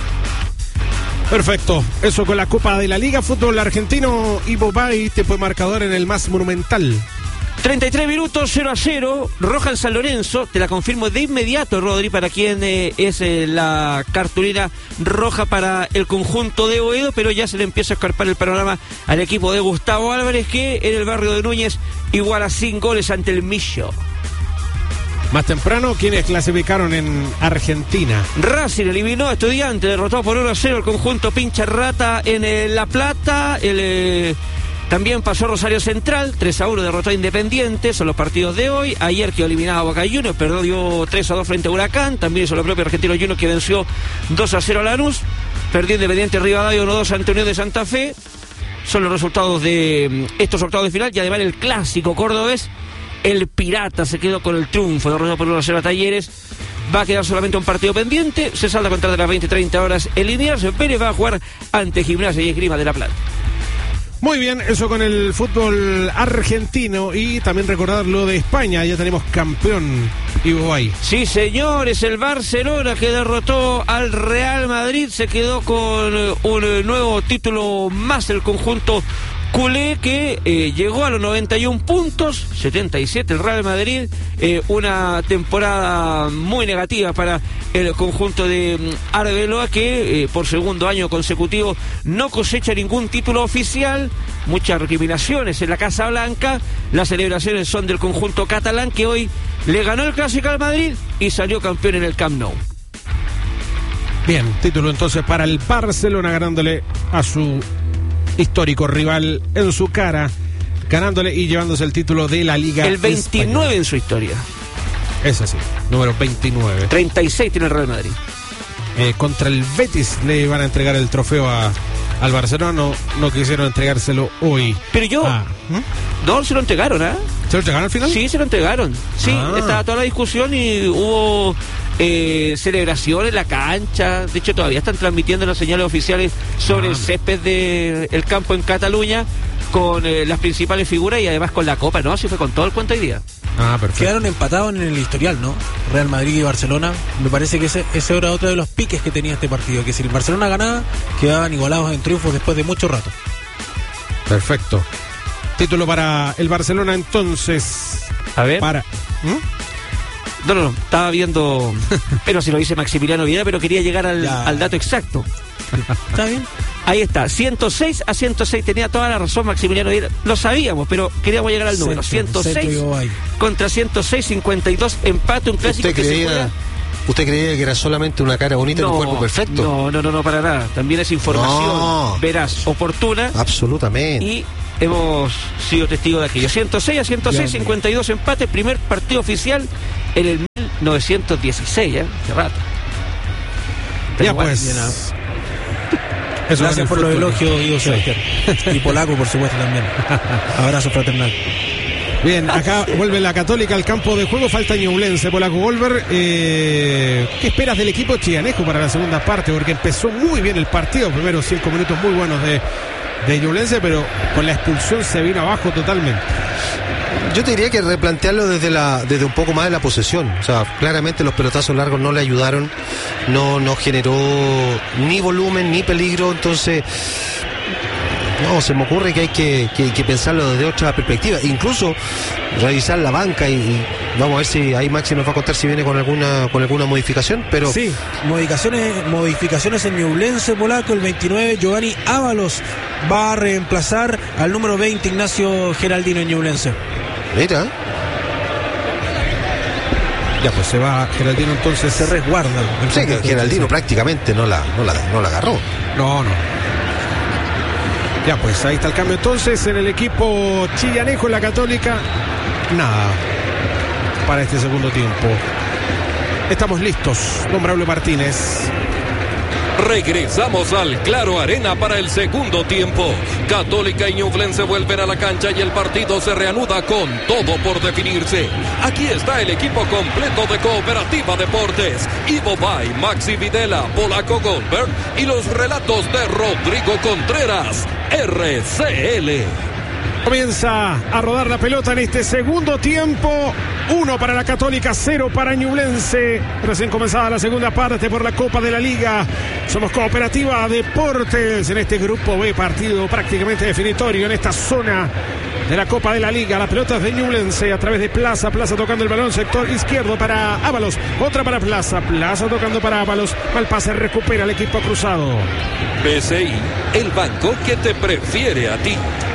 Perfecto, eso con la Copa de la Liga. Fútbol argentino, Ivo Bay, tiempo de marcador en el más monumental. treinta y tres minutos, cero a cero, roja en San Lorenzo, te la confirmo de inmediato, Rodri, para quien eh, es eh, la cartulina roja para el conjunto de Boedo, pero ya se le empieza a escarpar el panorama al equipo de Gustavo Álvarez, que en el barrio de Núñez iguala sin goles ante el Millo. Más temprano, quienes clasificaron en Argentina. Racing eliminó a Estudiantes, derrotó por uno a cero el conjunto Pincha Rata en eh, La Plata, el... Eh, También pasó Rosario Central, tres a uno derrotó a Independiente, son los partidos de hoy. Ayer quedó eliminado a Boca Juniors, perdió tres a dos frente a Huracán. También hizo lo propio Argentino Juniors, que venció dos a cero a Lanús. Perdió Independiente Rivadavia uno a dos ante Unión de Santa Fe. Son los resultados de estos octavos de final. Y además el clásico cordobés, el Pirata se quedó con el triunfo, derrotado por uno a cero a Talleres. Va a quedar solamente un partido pendiente. Se salda a contar de las veinte treinta horas el Liniers. Pérez va a jugar ante Gimnasia y Esgrima de La Plata. Muy bien, eso con el fútbol argentino. Y también recordar lo de España. Ya tenemos campeón, Ivo Bay. Sí, señores, el Barcelona, que derrotó al Real Madrid, se quedó con un nuevo título más, el conjunto culé, que eh, llegó a los noventa y un puntos, setenta y siete el Real Madrid. Eh, una temporada muy negativa para el conjunto de um, Arbeloa, que eh, por segundo año consecutivo no cosecha ningún título oficial. Muchas recriminaciones en la Casa Blanca. Las celebraciones son del conjunto catalán, que hoy le ganó el Clásico al Madrid y salió campeón en el Camp Nou. Bien, título entonces para el Barcelona, ganándole a su histórico rival en su cara, ganándole y llevándose el título de la Liga el veintinueve española en su historia. Es así, número veintinueve. treinta y seis tiene el Real Madrid. Eh, contra el Betis le van a entregar el trofeo a, al Barcelona. No, no quisieron entregárselo hoy. Pero yo... Ah, ¿hmm? No, se lo entregaron, ¿ah? ¿eh? ¿Se lo entregaron al final? Sí, se lo entregaron. Sí, ah. estaba toda la discusión y hubo eh, celebración en la cancha. De hecho, todavía están transmitiendo las señales oficiales sobre ah. el césped del campo en Cataluña, con eh, las principales figuras y además con la copa, ¿no? Así fue con todo el cuento hoy día. Ah, perfecto. Quedaron empatados en el historial, ¿no? Real Madrid y Barcelona. Me parece que ese, ese era otro de los piques que tenía este partido, que si el Barcelona ganaba, quedaban igualados en triunfos después de mucho rato. Perfecto. Título para el Barcelona entonces. A ver. Para... ¿Mm? No, no, no, estaba viendo, pero si lo dice Maximiliano Vidal, pero quería llegar al, al dato exacto. ¿Está bien? Ahí está, ciento seis a ciento seis, tenía toda la razón Maximiliano Vidal, lo sabíamos, pero queríamos llegar al número, Centro, ciento seis Centro contra ciento seis, cincuenta y dos, empate, un clásico ¿Usted que creía, se juega... ¿Usted creía que era solamente una cara bonita no, en un cuerpo perfecto? No, no, no, no, para nada, también es información No. veraz, oportuna. Absolutamente. Y hemos sido testigos de aquello. ciento seis a ciento seis, cincuenta y dos empate, primer partido oficial en el mil novecientos dieciséis, ¿eh? Hace rato. Pero Ya igual, pues. bien, ¿no? Eso Gracias por los elogios, Ivo Sí. Sebastián. Y polaco, por supuesto, también. Abrazo fraternal. Bien, acá vuelve la Católica al campo de juego, falta Ñublense, Polaco Golver. Eh, ¿Qué esperas del equipo chianejo para la segunda parte? Porque empezó muy bien el partido, primeros cinco minutos muy buenos de, de Ñublense, pero con la expulsión se vino abajo totalmente. Yo te diría que replantearlo desde la desde un poco más de la posesión. O sea, claramente los pelotazos largos no le ayudaron, no, no generó ni volumen ni peligro, entonces no, se me ocurre que hay que, que, que pensarlo desde otra perspectiva, incluso revisar la banca y, y vamos a ver si ahí Maxi nos va a contar si viene con alguna con alguna modificación, pero Sí, modificaciones, modificaciones en Ñublense, polaco. El veintinueve, Giovanni Ábalos va a reemplazar al número veinte, Ignacio Geraldino, en Ñublense. mira, Ya pues se va Geraldino, entonces Se resguarda. el sí, que conjunto Geraldino de prácticamente no la, no la, no la agarró. No, no. Ya pues, ahí está el cambio entonces en el equipo chillanejo, en la Católica. Nada para este segundo tiempo. Estamos listos, don Braulio Martínez. Regresamos al Claro Arena para el segundo tiempo. Católica y Ñublense vuelven a la cancha y el partido se reanuda con todo por definirse. Aquí está el equipo completo de Cooperativa Deportes. Ivo Bay, Maxi Videla, Polaco Goldberg y los relatos de Rodrigo Contreras, R C L. Comienza a rodar la pelota en este segundo tiempo. Uno para la Católica, cero para Ñublense. Recién comenzada la segunda parte por la Copa de la Liga. Somos Cooperativa Deportes en este grupo B, partido prácticamente definitorio en esta zona de la Copa de la Liga. La pelota es de Ñublense a través de Plaza. Plaza tocando el balón, sector izquierdo para Ábalos. Otra para Plaza. Plaza tocando para Ábalos. Mal pase, recupera el equipo cruzado. B C I, el banco que te prefiere a ti.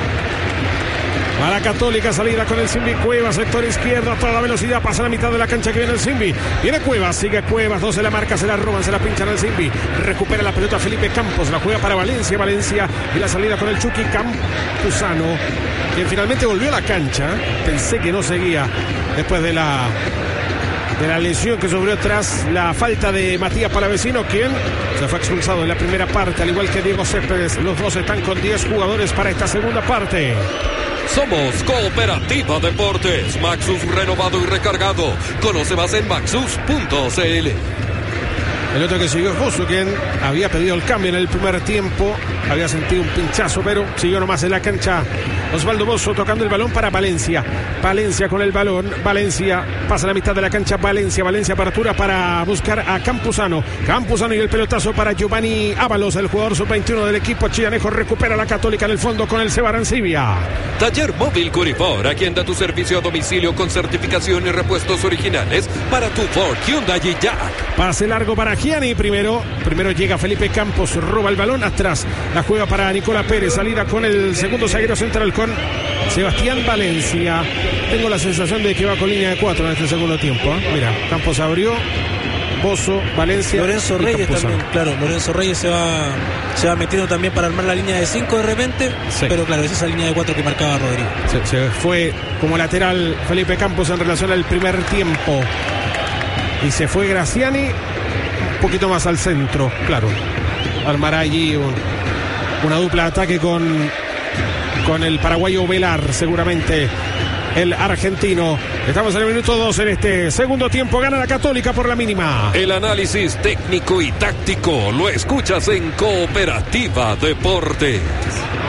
A la Católica, salida con el Simbi Cuevas, sector izquierdo a toda velocidad, pasa la mitad de la cancha que viene el Simbi. Viene Cuevas, sigue Cuevas, dos de la marca, se la roban, se la pinchan al Simbi. Recupera la pelota Felipe Campos, la juega para Valencia, Valencia y la salida con el Chucky Campuzano, quien finalmente volvió a la cancha. Pensé que no seguía después de la de la lesión que sufrió tras la falta de Matías Palavecino, quien se fue expulsado en la primera parte, al igual que Diego Céspedes. Los dos están con diez jugadores para esta segunda parte. Somos Cooperativa Deportes. Maxus renovado y recargado. Conoce más en maxus punto c l. El otro que siguió es Bozo, quien había pedido el cambio en el primer tiempo. Había sentido un pinchazo, pero siguió nomás en la cancha. Osvaldo Bozo tocando el balón para Valencia. Valencia con el balón. Valencia pasa la mitad de la cancha. Valencia, Valencia apertura para buscar a Campuzano. Campuzano y el pelotazo para Giovanni Ábalos, el jugador sub veintiuno del equipo chillanejo. Recupera la Católica en el fondo con el Seba Arancibia. Taller Móvil Curifor, aquí anda tu servicio a domicilio con certificación y repuestos originales para tu Ford, Hyundai y Jack. Pase largo para Gianni. Primero, primero llega Felipe Campos, roba el balón atrás. La juega para Nicola Pérez. Salida con el segundo zaguero central con Sebastián Valencia. Tengo la sensación de que va con línea de cuatro en este segundo tiempo. ¿eh? Mira, Campos abrió. Bozo, Valencia. Lorenzo y Reyes Campuzano. también, claro, Lorenzo Reyes se va se va metiendo también para armar la línea de cinco de repente, Sí. pero claro, es esa línea de cuatro que marcaba Rodrigo. Se, se fue como lateral Felipe Campos en relación al primer tiempo. Y se fue Graciani un poquito más al centro, claro. Armará allí un, una dupla de ataque con, con el paraguayo Velar, seguramente el argentino. Estamos en el minuto dos en este segundo tiempo. Gana la Católica por la mínima. El análisis técnico y táctico lo escuchas en Cooperativa Deportes.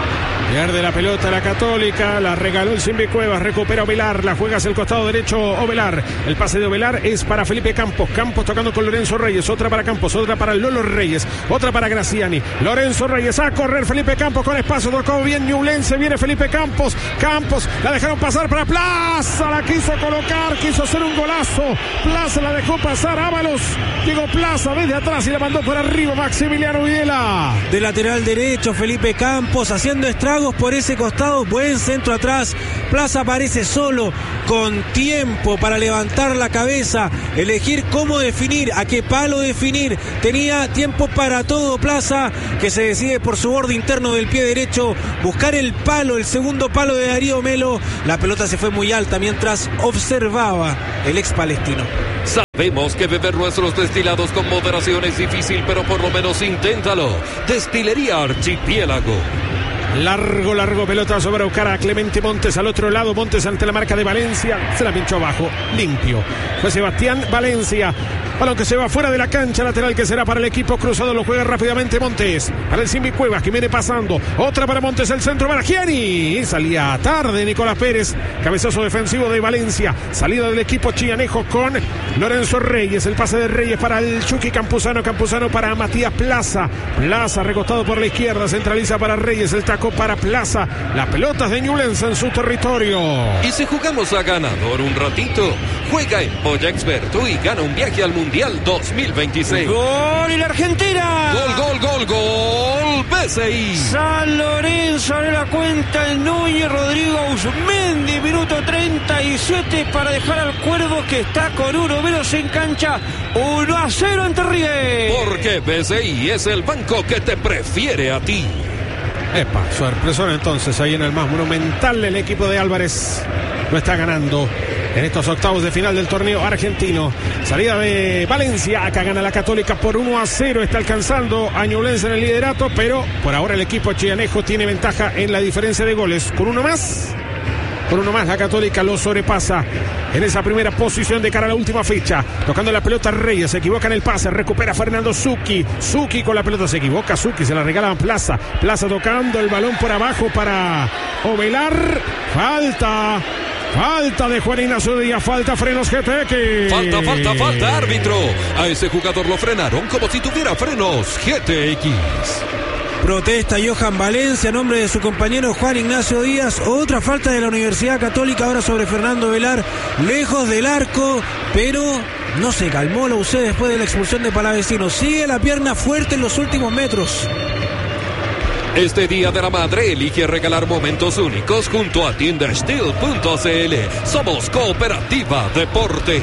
Pierde la pelota la Católica, la regaló el Simbi Cuevas, recupera Ovelar, la juega hacia el costado derecho Ovelar. El pase de Ovelar es para Felipe Campos, Campos tocando con Lorenzo Reyes, otra para Campos, otra para Lolo Reyes, otra para Graciani. Lorenzo Reyes a correr, Felipe Campos con espacio, tocó bien Ñublense, viene Felipe Campos, Campos, la dejaron pasar para Plaza, la quiso colocar, quiso hacer un golazo, Plaza la dejó pasar, Ábalos, llegó Plaza desde atrás y la mandó por arriba Maximiliano Videla. De lateral derecho Felipe Campos haciendo estragos por ese costado, buen centro atrás, Plaza aparece solo, con tiempo para levantar la cabeza, elegir cómo definir, a qué palo definir, tenía tiempo para todo Plaza, que se decide por su borde interno del pie derecho, buscar el palo, el segundo palo de Darío Melo, la pelota se fue muy alta mientras observaba el ex palestino. Sabemos que beber nuestros destilados con moderación es difícil, pero por lo menos inténtalo. Destilería Archipiélago. Largo, largo pelotazo para buscar a Clemente Montes al otro lado. Montes ante la marca de Valencia. Se la pinchó abajo. Limpio. Fue Sebastián Valencia. Balón que se va fuera de la cancha. Lateral que será para el equipo cruzado. Lo juega rápidamente Montes. Para el Simbi Cuevas que viene pasando. Otra para Montes. El centro para Gianni. Salía tarde Nicolás Pérez. Cabezazo defensivo de Valencia. Salida del equipo chianejo con Lorenzo Reyes. El pase de Reyes para el Chucky Campuzano. Campuzano para Matías Plaza. Plaza recostado por la izquierda. Centraliza para Reyes. El taco para Plaza. La pelota es de Ñublense en su territorio. Y si jugamos a ganador un ratito, juega en Polla Experto y gana un viaje al Mundial dos mil veintiséis. ¡Gol y la Argentina! ¡Gol, gol, gol, gol! P S I. San Lorenzo abre la cuenta el Núñez, Rodrigo Ausmendi, minuto treinta y siete para dejar al Cuervo que está con uno menos en cancha. uno a cero ante River. Porque P S I es el banco que te prefiere a ti. Epa, sorpresón entonces ahí en el más monumental. El equipo de Álvarez lo está ganando en estos octavos de final del torneo argentino. Salida de Valencia, acá gana la Católica por uno a cero, está alcanzando a Ñublense en el liderato, pero por ahora el equipo chianejo tiene ventaja en la diferencia de goles. Con uno más, con uno más la Católica lo sobrepasa en esa primera posición de cara a la última fecha. Tocando la pelota Reyes, se equivoca en el pase, recupera Fernando Zucchi. Zucchi con la pelota, se equivoca Zucchi, se la regala a Plaza. Plaza tocando el balón por abajo para Ovelar. Falta. Falta de Juan Ignacio Díaz, falta frenos G T X. Falta, falta, falta, árbitro. A ese jugador lo frenaron como si tuviera frenos G T X. Protesta Johan Valencia a nombre de su compañero Juan Ignacio Díaz. Otra falta de la Universidad Católica ahora sobre Fernando Velar. Lejos del arco, pero no se calmó la U C después de la expulsión de Palavecino. Sigue la pierna fuerte en los últimos metros. Este Día de la Madre elige regalar momentos únicos junto a tienda steel punto c l. Somos Cooperativa Deportes.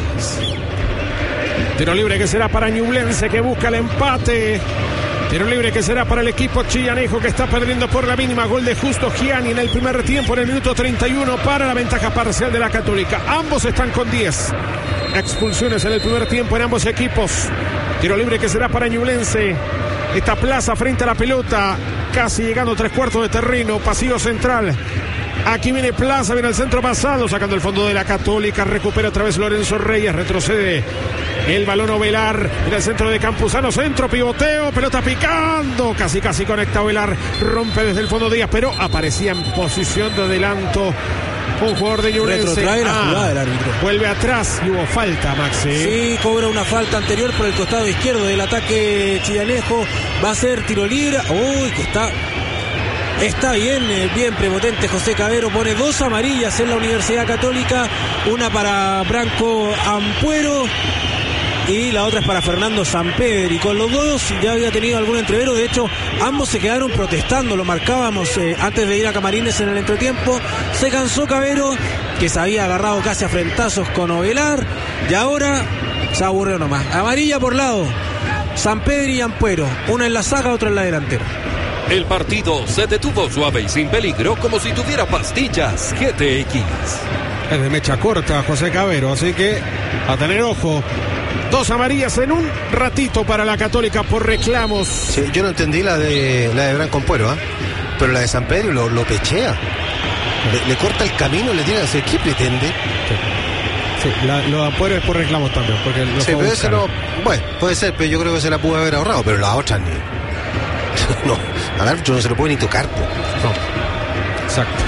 Tiro libre que será para Ñublense que busca el empate. Tiro libre que será para el equipo chillanejo que está perdiendo por la mínima. Gol de Justo Gianni en el primer tiempo en el minuto treinta y uno para la ventaja parcial de la Católica. Ambos están con diez expulsiones en el primer tiempo en ambos equipos. Tiro libre que será para Ñublense. Esta Plaza frente a la pelota, casi llegando a tres cuartos de terreno, pasillo central. Aquí viene Plaza, viene al centro pasado, sacando el fondo de la Católica, recupera otra vez Lorenzo Reyes, retrocede el balón Ovelar, en el centro de Campuzano, centro, pivoteo, pelota picando, casi casi conecta Ovelar, rompe desde el fondo Díaz, pero aparecía en posición de adelanto un jugador de Ñublense. Retrotrae la ah, jugada del árbitro. Vuelve atrás y hubo falta, Maxi. Sí, cobra una falta anterior por el costado izquierdo del ataque chillanejo. Va a ser tiro libre. Uy, que está... Está bien, bien prepotente José Cabero. Pone dos amarillas en la Universidad Católica. Una para Branco Ampuero y la otra es para Fernando Sampedri. Con los dos ya había tenido algún entrevero. De hecho, ambos se quedaron protestando. Lo marcábamos eh, antes de ir a Camarines en el entretiempo. Se cansó Cabero, que se había agarrado casi a frentazos con Ovelar. Y ahora se aburrió nomás. Amarilla por lado. Sampedri y Ampuero. Una en la saga, otra en la delantera. El partido se detuvo suave y sin peligro, como si tuviera pastillas G T X. Es de mecha corta José Cabero, así que a tener ojo. Dos amarillas en un ratito para la Católica por reclamos. Sí, yo no entendí la de la de Branco Ampuero, ¿eh? Pero la de San Pedro lo, lo pechea. Le, le corta el camino, le tira a ¿qué pretende? Sí, sí, la, lo de Ampuero es por reclamos también. Porque lo sí, pero ese no, bueno, puede ser, pero yo creo que se la pudo haber ahorrado, pero la otra ni. No, al árbitro no se lo puede ni tocar, po. No. Exacto.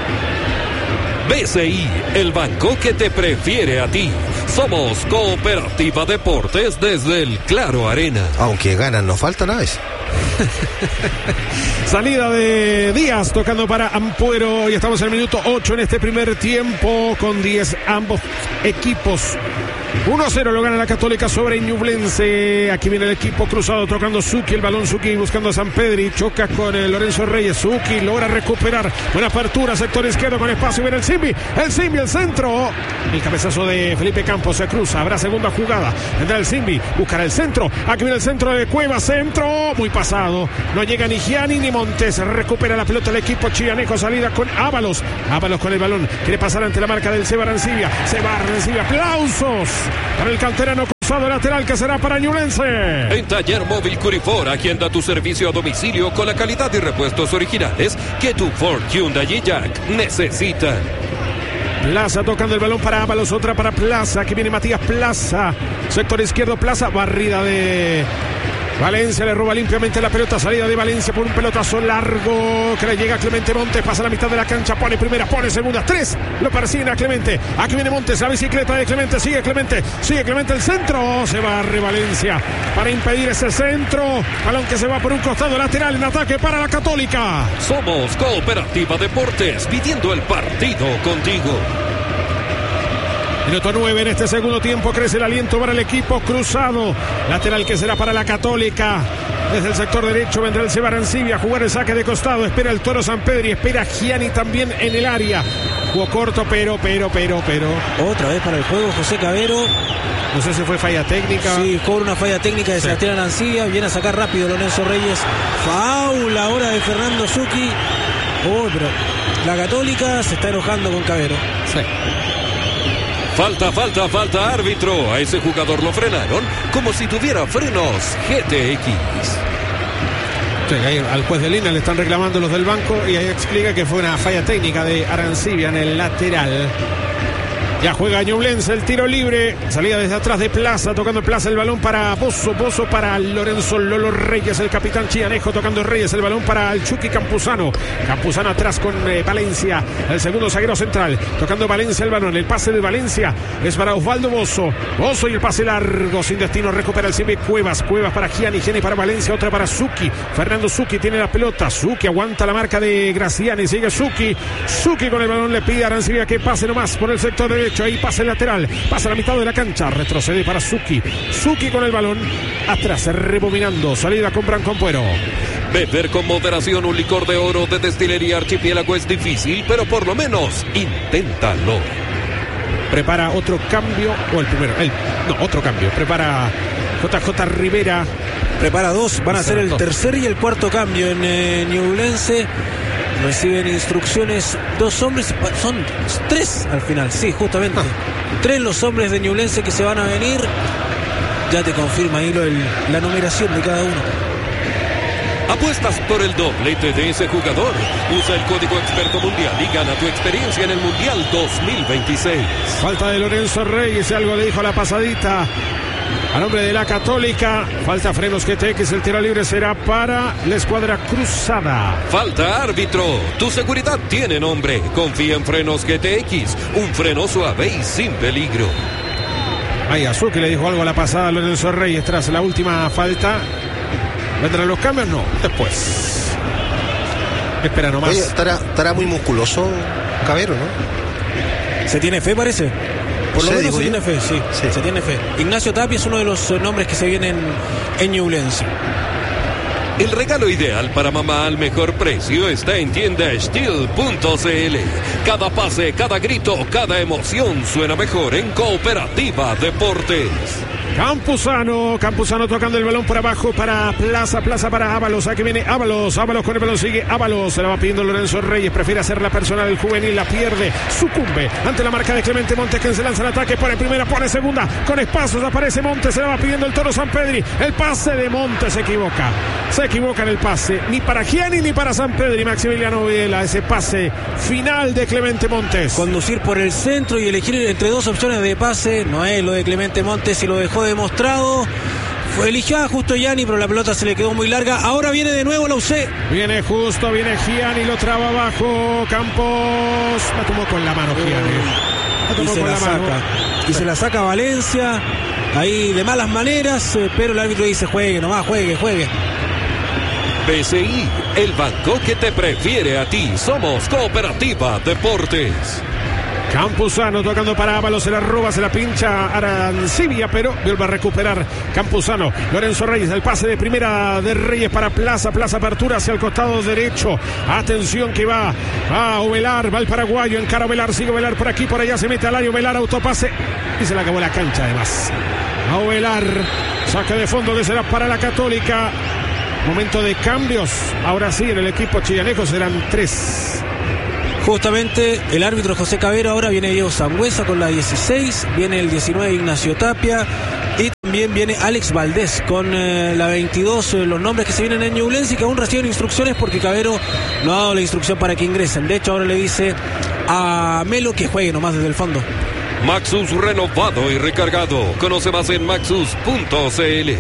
B C I, el banco que te prefiere a ti. Somos Cooperativa Deportes desde el Claro Arena. Aunque ganan, no falta nada eso. Salida de Díaz tocando para Ampuero y estamos en el minuto ocho en este primer tiempo con diez ambos equipos. uno a cero lo gana la Católica sobre Ñublense. Aquí viene el equipo cruzado tocando Zucchi, el balón Zucchi buscando a Sampedri, choca con el Lorenzo Reyes. Zucchi logra recuperar, buena apertura, sector izquierdo con espacio, viene el Simbi, el Simbi, el centro, el cabezazo de Felipe Campos se cruza, habrá segunda jugada, vendrá el Simbi, buscará el centro, aquí viene el centro de Cueva, centro, muy pasado, no llega ni Gianni ni Montes, recupera la pelota el equipo chianeco, salida con Ábalos, Ábalos con el balón, quiere pasar ante la marca del Seba Arancibia, Seba Arancibia, aplausos para el canterano cruzado lateral que será para Ñublense. En Taller Móvil Curifor, agenda tu servicio a domicilio con la calidad y repuestos originales que tu Ford, Hyundai y Jack necesitan. Plaza tocando el balón para Ábalos, otra para Plaza, aquí viene Matías Plaza, sector izquierdo Plaza, barrida de Valencia, le roba limpiamente la pelota, salida de Valencia por un pelotazo largo que le llega a Clemente Montes, pasa a la mitad de la cancha, pone primera, pone segunda, tres, lo persiguen a Clemente, aquí viene Montes, la bicicleta de Clemente, sigue Clemente, sigue Clemente el centro, se barre Valencia para impedir ese centro, balón que se va por un costado lateral en ataque para la Católica. Somos Cooperativa Deportes, pidiendo el partido contigo. Minuto nueve en este segundo tiempo, crece el aliento para el equipo cruzado. Lateral que será para la Católica. Desde el sector derecho vendrá el Seba Arancibia a jugar el saque de costado. Espera el Toro Sampedri, espera Gianni también en el área. Jugó corto, pero, pero, pero, pero. Otra vez para el juego José Cabero. No sé si fue falla técnica. Sí, cobra una falla técnica de sí. Sebastián Arancibia. Viene a sacar rápido Lorenzo Reyes. Faul ahora de Fernando Zucchi. Oh, pero la Católica se está enojando con Cabero. Sí. Falta, falta, falta, árbitro. A ese jugador lo frenaron como si tuviera frenos G T X. Sí, ahí al juez de línea le están reclamando los del banco y ahí explica que fue una falla técnica de Arancibia en el lateral. Ya juega Ñublense el tiro libre. Salida desde atrás de Plaza, tocando Plaza el balón para Bozo, Bozo para Lorenzo Lolo Reyes, el capitán chianejo tocando Reyes, el balón para el Chucky Campuzano. Campuzano atrás con eh, Valencia, el segundo zaguero central, tocando Valencia el balón. El pase de Valencia es para Osvaldo Bozo. Bozo y el pase largo, sin destino, recupera el Simbi Cuevas. Cuevas para Gianni, Gianni para Valencia, otra para Zucchi. Fernando Zucchi tiene la pelota. Zucchi aguanta la marca de Graciani, sigue Zucchi. Zucchi con el balón le pide a Arancibia que pase nomás por el sector derecho. Ahí pase lateral, pasa a la mitad de la cancha, retrocede para Zucchi. Zucchi con el balón, atrás rebominando, salida con Brancompuero. Beber con moderación un licor de oro de Destilería Archipiélago es difícil, pero por lo menos inténtalo. Prepara otro cambio, o el primero, el, no, otro cambio, prepara J J Rivera. Prepara dos, van a ser el tercer y el cuarto cambio en eh, Ñublense. Reciben instrucciones dos hombres, son tres al final, sí, justamente. Ah. Tres los hombres de Ñublense que se van a venir. Ya te confirma ahí lo, el, la numeración de cada uno. ¿Apuestas por el doblete de ese jugador? Usa el código Experto Mundial y gana tu experiencia en el Mundial dos mil veintiséis. Falta de Lorenzo Reyes, algo le dijo a la pasadita al hombre de la Católica. Falta frenos G T X, el tiro libre será para la escuadra cruzada. Falta árbitro, tu seguridad tiene nombre. Confía en frenos G T X, un freno suave y sin peligro. Ahí Azuki le dijo algo a la pasada a Lorenzo Reyes tras la última falta. ¿Vendrán los cambios? No, después. Espera nomás. Oye, estará, estará muy musculoso Cabero, ¿no? ¿Se tiene fe, parece? Por lo Sí, menos se digo tiene yo. fe, sí, Sí. se tiene fe. Ignacio Tapia es uno de los nombres que se vienen en Ñublense. El regalo ideal para mamá al mejor precio está en tienda steel punto c l. Cada pase, cada grito, cada emoción suena mejor en Cooperativa Deportes. Campuzano, Campuzano tocando el balón por abajo para Plaza, Plaza para Ábalos, aquí viene Ábalos, Ábalos con el balón, sigue Ábalos, se la va pidiendo Lorenzo Reyes, prefiere hacer la personal del juvenil, la pierde, sucumbe ante la marca de Clemente Montes, que se lanza el ataque, pone primera, pone segunda, con espacios aparece Montes, se la va pidiendo el Toro Sampedri, el pase de Montes se equivoca, se equivoca en el pase, ni para Gianni ni para Sampedri, Maximiliano Vela, ese pase final de Clemente Montes. Conducir por el centro y elegir entre dos opciones de pase, no es lo de Clemente Montes y lo dejó demostrado. Fue eligió a justo Gianni, pero la pelota se le quedó muy larga. Ahora viene de nuevo la U C. Viene justo, viene Gianni, lo traba abajo. Campos. La tomó con la mano Gianni. La tomó y se con la, la saca. mano. Y se la saca Valencia. Ahí de malas maneras, eh, pero el árbitro dice juegue, nomás juegue, juegue. B C I, el banco que te prefiere a ti. Somos Cooperativa Deportes. Campuzano tocando para Ábalos, se la roba, se la pincha Arancibia, pero vuelve a recuperar Campuzano. Lorenzo Reyes, el pase de primera de Reyes para Plaza, Plaza apertura hacia el costado derecho. Atención que va a Ovelar, va el paraguayo, encara Ovelar, sigue Ovelar por aquí, por allá, se mete al área, Ovelar, autopase y se le acabó la cancha además. A Ovelar, saque de fondo que será para la Católica. Momento de cambios, ahora sí en el equipo chillanejo serán tres. Justamente el árbitro José Cabero, ahora viene Diego Sangüesa con la dieciséis, viene el diecinueve Ignacio Tapia y también viene Alex Valdés con eh, la veintidós, eh, los nombres que se vienen en Ñublense y que aún reciben instrucciones porque Cabero no ha dado la instrucción para que ingresen. De hecho ahora le dice a Melo que juegue nomás desde el fondo. Maxus renovado y recargado. Conoce más en maxus punto c l.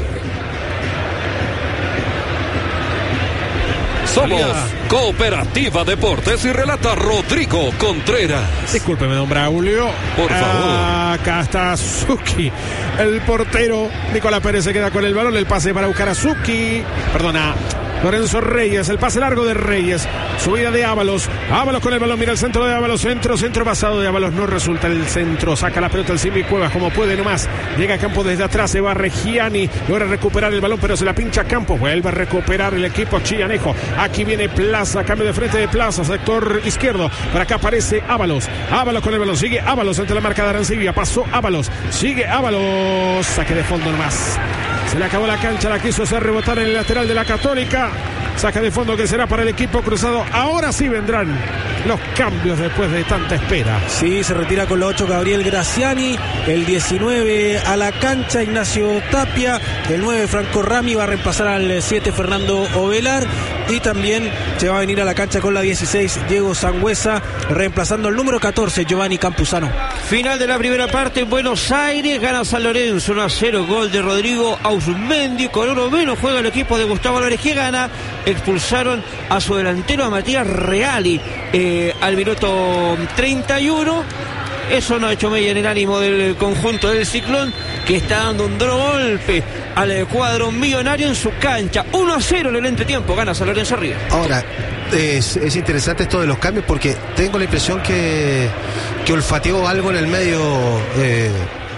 Somos Cooperativa Deportes y relata Rodrigo Contreras. Discúlpeme, don Braulio. Por favor. Acá está Suki. El portero Nicolás Pérez se queda con el balón. El pase para buscar a Suki. Perdona. Lorenzo Reyes, el pase largo de Reyes, subida de Ábalos, Ábalos con el balón, mira el centro de Ábalos, centro, centro pasado de Ábalos, no resulta el centro, saca la pelota el Simbi Cuevas como puede nomás, llega a campo desde atrás, se va Regiani, logra recuperar el balón pero se la pincha a Campos, vuelve a recuperar el equipo chillanejo, aquí viene Plaza, cambio de frente de Plaza, sector izquierdo, por acá aparece Ábalos, Ábalos con el balón, sigue Ábalos ante la marca de Arancibia, pasó Ábalos, sigue Ábalos, saque de fondo nomás. Se le acabó la cancha, la quiso hacer rebotar en el lateral de la Católica. Saca de fondo que será para el equipo cruzado. Ahora sí vendrán los cambios después de tanta espera. Sí, se retira con la ocho Gabriel Graciani. El diecinueve a la cancha Ignacio Tapia. El nueve Franco Rami va a reemplazar al siete Fernando Ovelar. Y también se va a venir a la cancha con la dieciséis Diego Sangüesa, reemplazando el número catorce Giovanni Campuzano. Final de la primera parte en Buenos Aires, gana San Lorenzo uno a cero, gol de Rodrigo Ausmendi, con uno menos juega el equipo de Gustavo Álvarez que gana. Expulsaron a su delantero, a Matías Reali, eh, al minuto treinta y uno. Eso no ha hecho mella en el ánimo del conjunto del Ciclón, que está dando un duro golpe al cuadro millonario en su cancha. uno a cero en el entretiempo, gana San Lorenzo arriba. Ahora, es, es interesante esto de los cambios porque tengo la impresión que, que olfateó algo en el medio eh,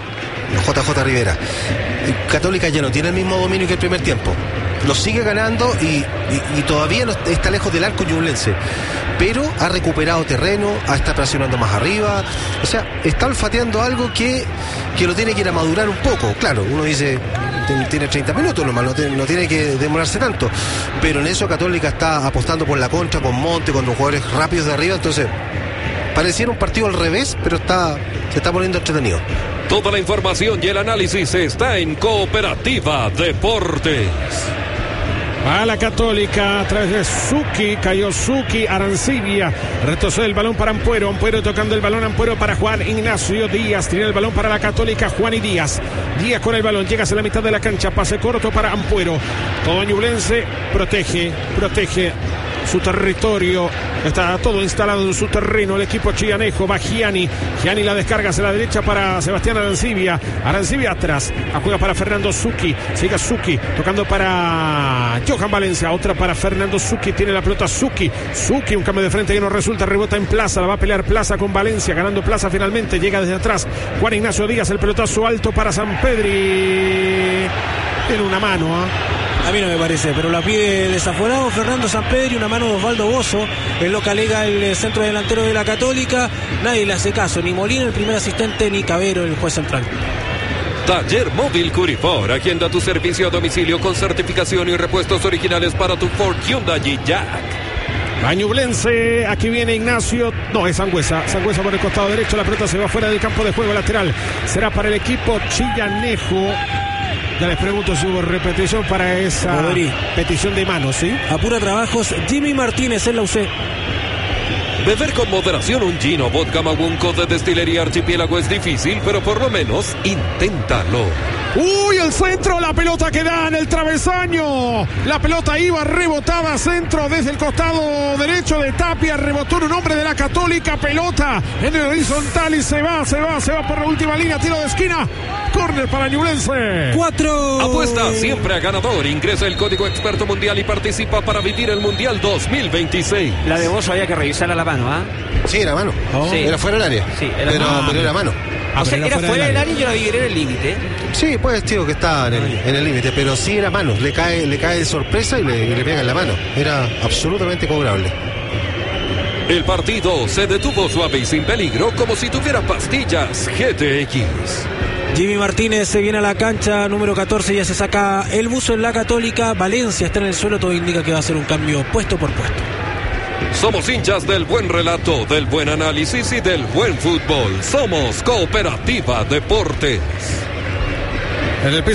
J J Rivera. Católica ya no tiene el mismo dominio que el primer tiempo. Lo sigue ganando y, y, y todavía no está lejos del arco ñublense, pero ha recuperado terreno, está presionando más arriba, o sea, está olfateando algo que, que lo tiene que ir a madurar un poco. Claro, uno dice, tiene treinta minutos nomás, no, no tiene que demorarse tanto, pero en eso Católica está apostando por la contra, con Monte, con los jugadores rápidos de arriba, entonces pareciera un partido al revés, pero está se está poniendo entretenido. Toda la información y el análisis está en Cooperativa Deportes. A la Católica a través de Suki, cayó Suki, Arancibia, retrocede el balón para Ampuero, Ampuero tocando el balón, Ampuero para Juan Ignacio Díaz, tiene el balón para la Católica, Juan y Díaz, Díaz con el balón, llega hacia la mitad de la cancha, pase corto para Ampuero, todo ñublense, protege, protege su territorio, está todo instalado en su terreno, el equipo chillanejo, va Gianni, Gianni la descarga hacia la derecha para Sebastián Arancibia, Arancibia atrás, juega para Fernando Suki, sigue Suki, tocando para Johan Valencia, otra para Fernando Suki, tiene la pelota Suki, Suki, un cambio de frente que no resulta, rebota en Plaza, la va a pelear Plaza con Valencia, ganando Plaza finalmente, llega desde atrás, Juan Ignacio Díaz, el pelotazo alto para Sampedri, tiene una mano, ¿eh? A mí no me parece, pero la pide desaforado Fernando Sampedri, una mano de Osvaldo Bozo, es lo que alega el centro delantero de la Católica, nadie le hace caso, ni Molina el primer asistente, ni Cabero el juez central. Taller Móvil Curifor, agenda tu servicio a domicilio con certificación y repuestos originales para tu Ford, Hyundai y Jack. Ñublense, aquí viene Ignacio, no es Sangüesa, Sangüesa por el costado derecho, la pelota se va fuera del campo de juego lateral, será para el equipo chillanejo. Ya les pregunto si hubo repetición para esa Podrí. petición de manos, ¿sí? Apura trabajos, Jimmy Martínez en la U C. Beber con moderación un gin o vodka Mawunco de Destilería Archipiélago es difícil, pero por lo menos inténtalo. Uy, el centro, la pelota que da en el travesaño. La pelota iba rebotada, centro desde el costado derecho de Tapia. Rebotó en un hombre de la Católica. Pelota en el horizontal y se va, se va, se va por la última línea. Tiro de esquina. Córner para Ñublense. Cuatro. Apuesta siempre a ganador. Ingresa el código experto mundial y participa para vivir el Mundial dos mil veintiséis. La de Bozo había que revisar a la mano, ¿ah? ¿eh? Sí, era mano. Oh. Sí. Era fuera del área. Sí, era pero, mano. pero era mano. O sea, era fuera del área y yo la vi en el límite. Sí, pues tío que estaba en el en el límite, pero sí era mano. Le cae, le cae de sorpresa y le, y le pega en la mano. Era absolutamente cobrable. El partido se detuvo suave y sin peligro, como si tuviera pastillas G T X. Jimmy Martínez se viene a la cancha, número catorce, ya se saca el buzo en la Católica. Valencia está en el suelo, todo indica que va a ser un cambio puesto por puesto. Somos hinchas del buen relato, del buen análisis y del buen fútbol. Somos Cooperativa Deportes. En el piso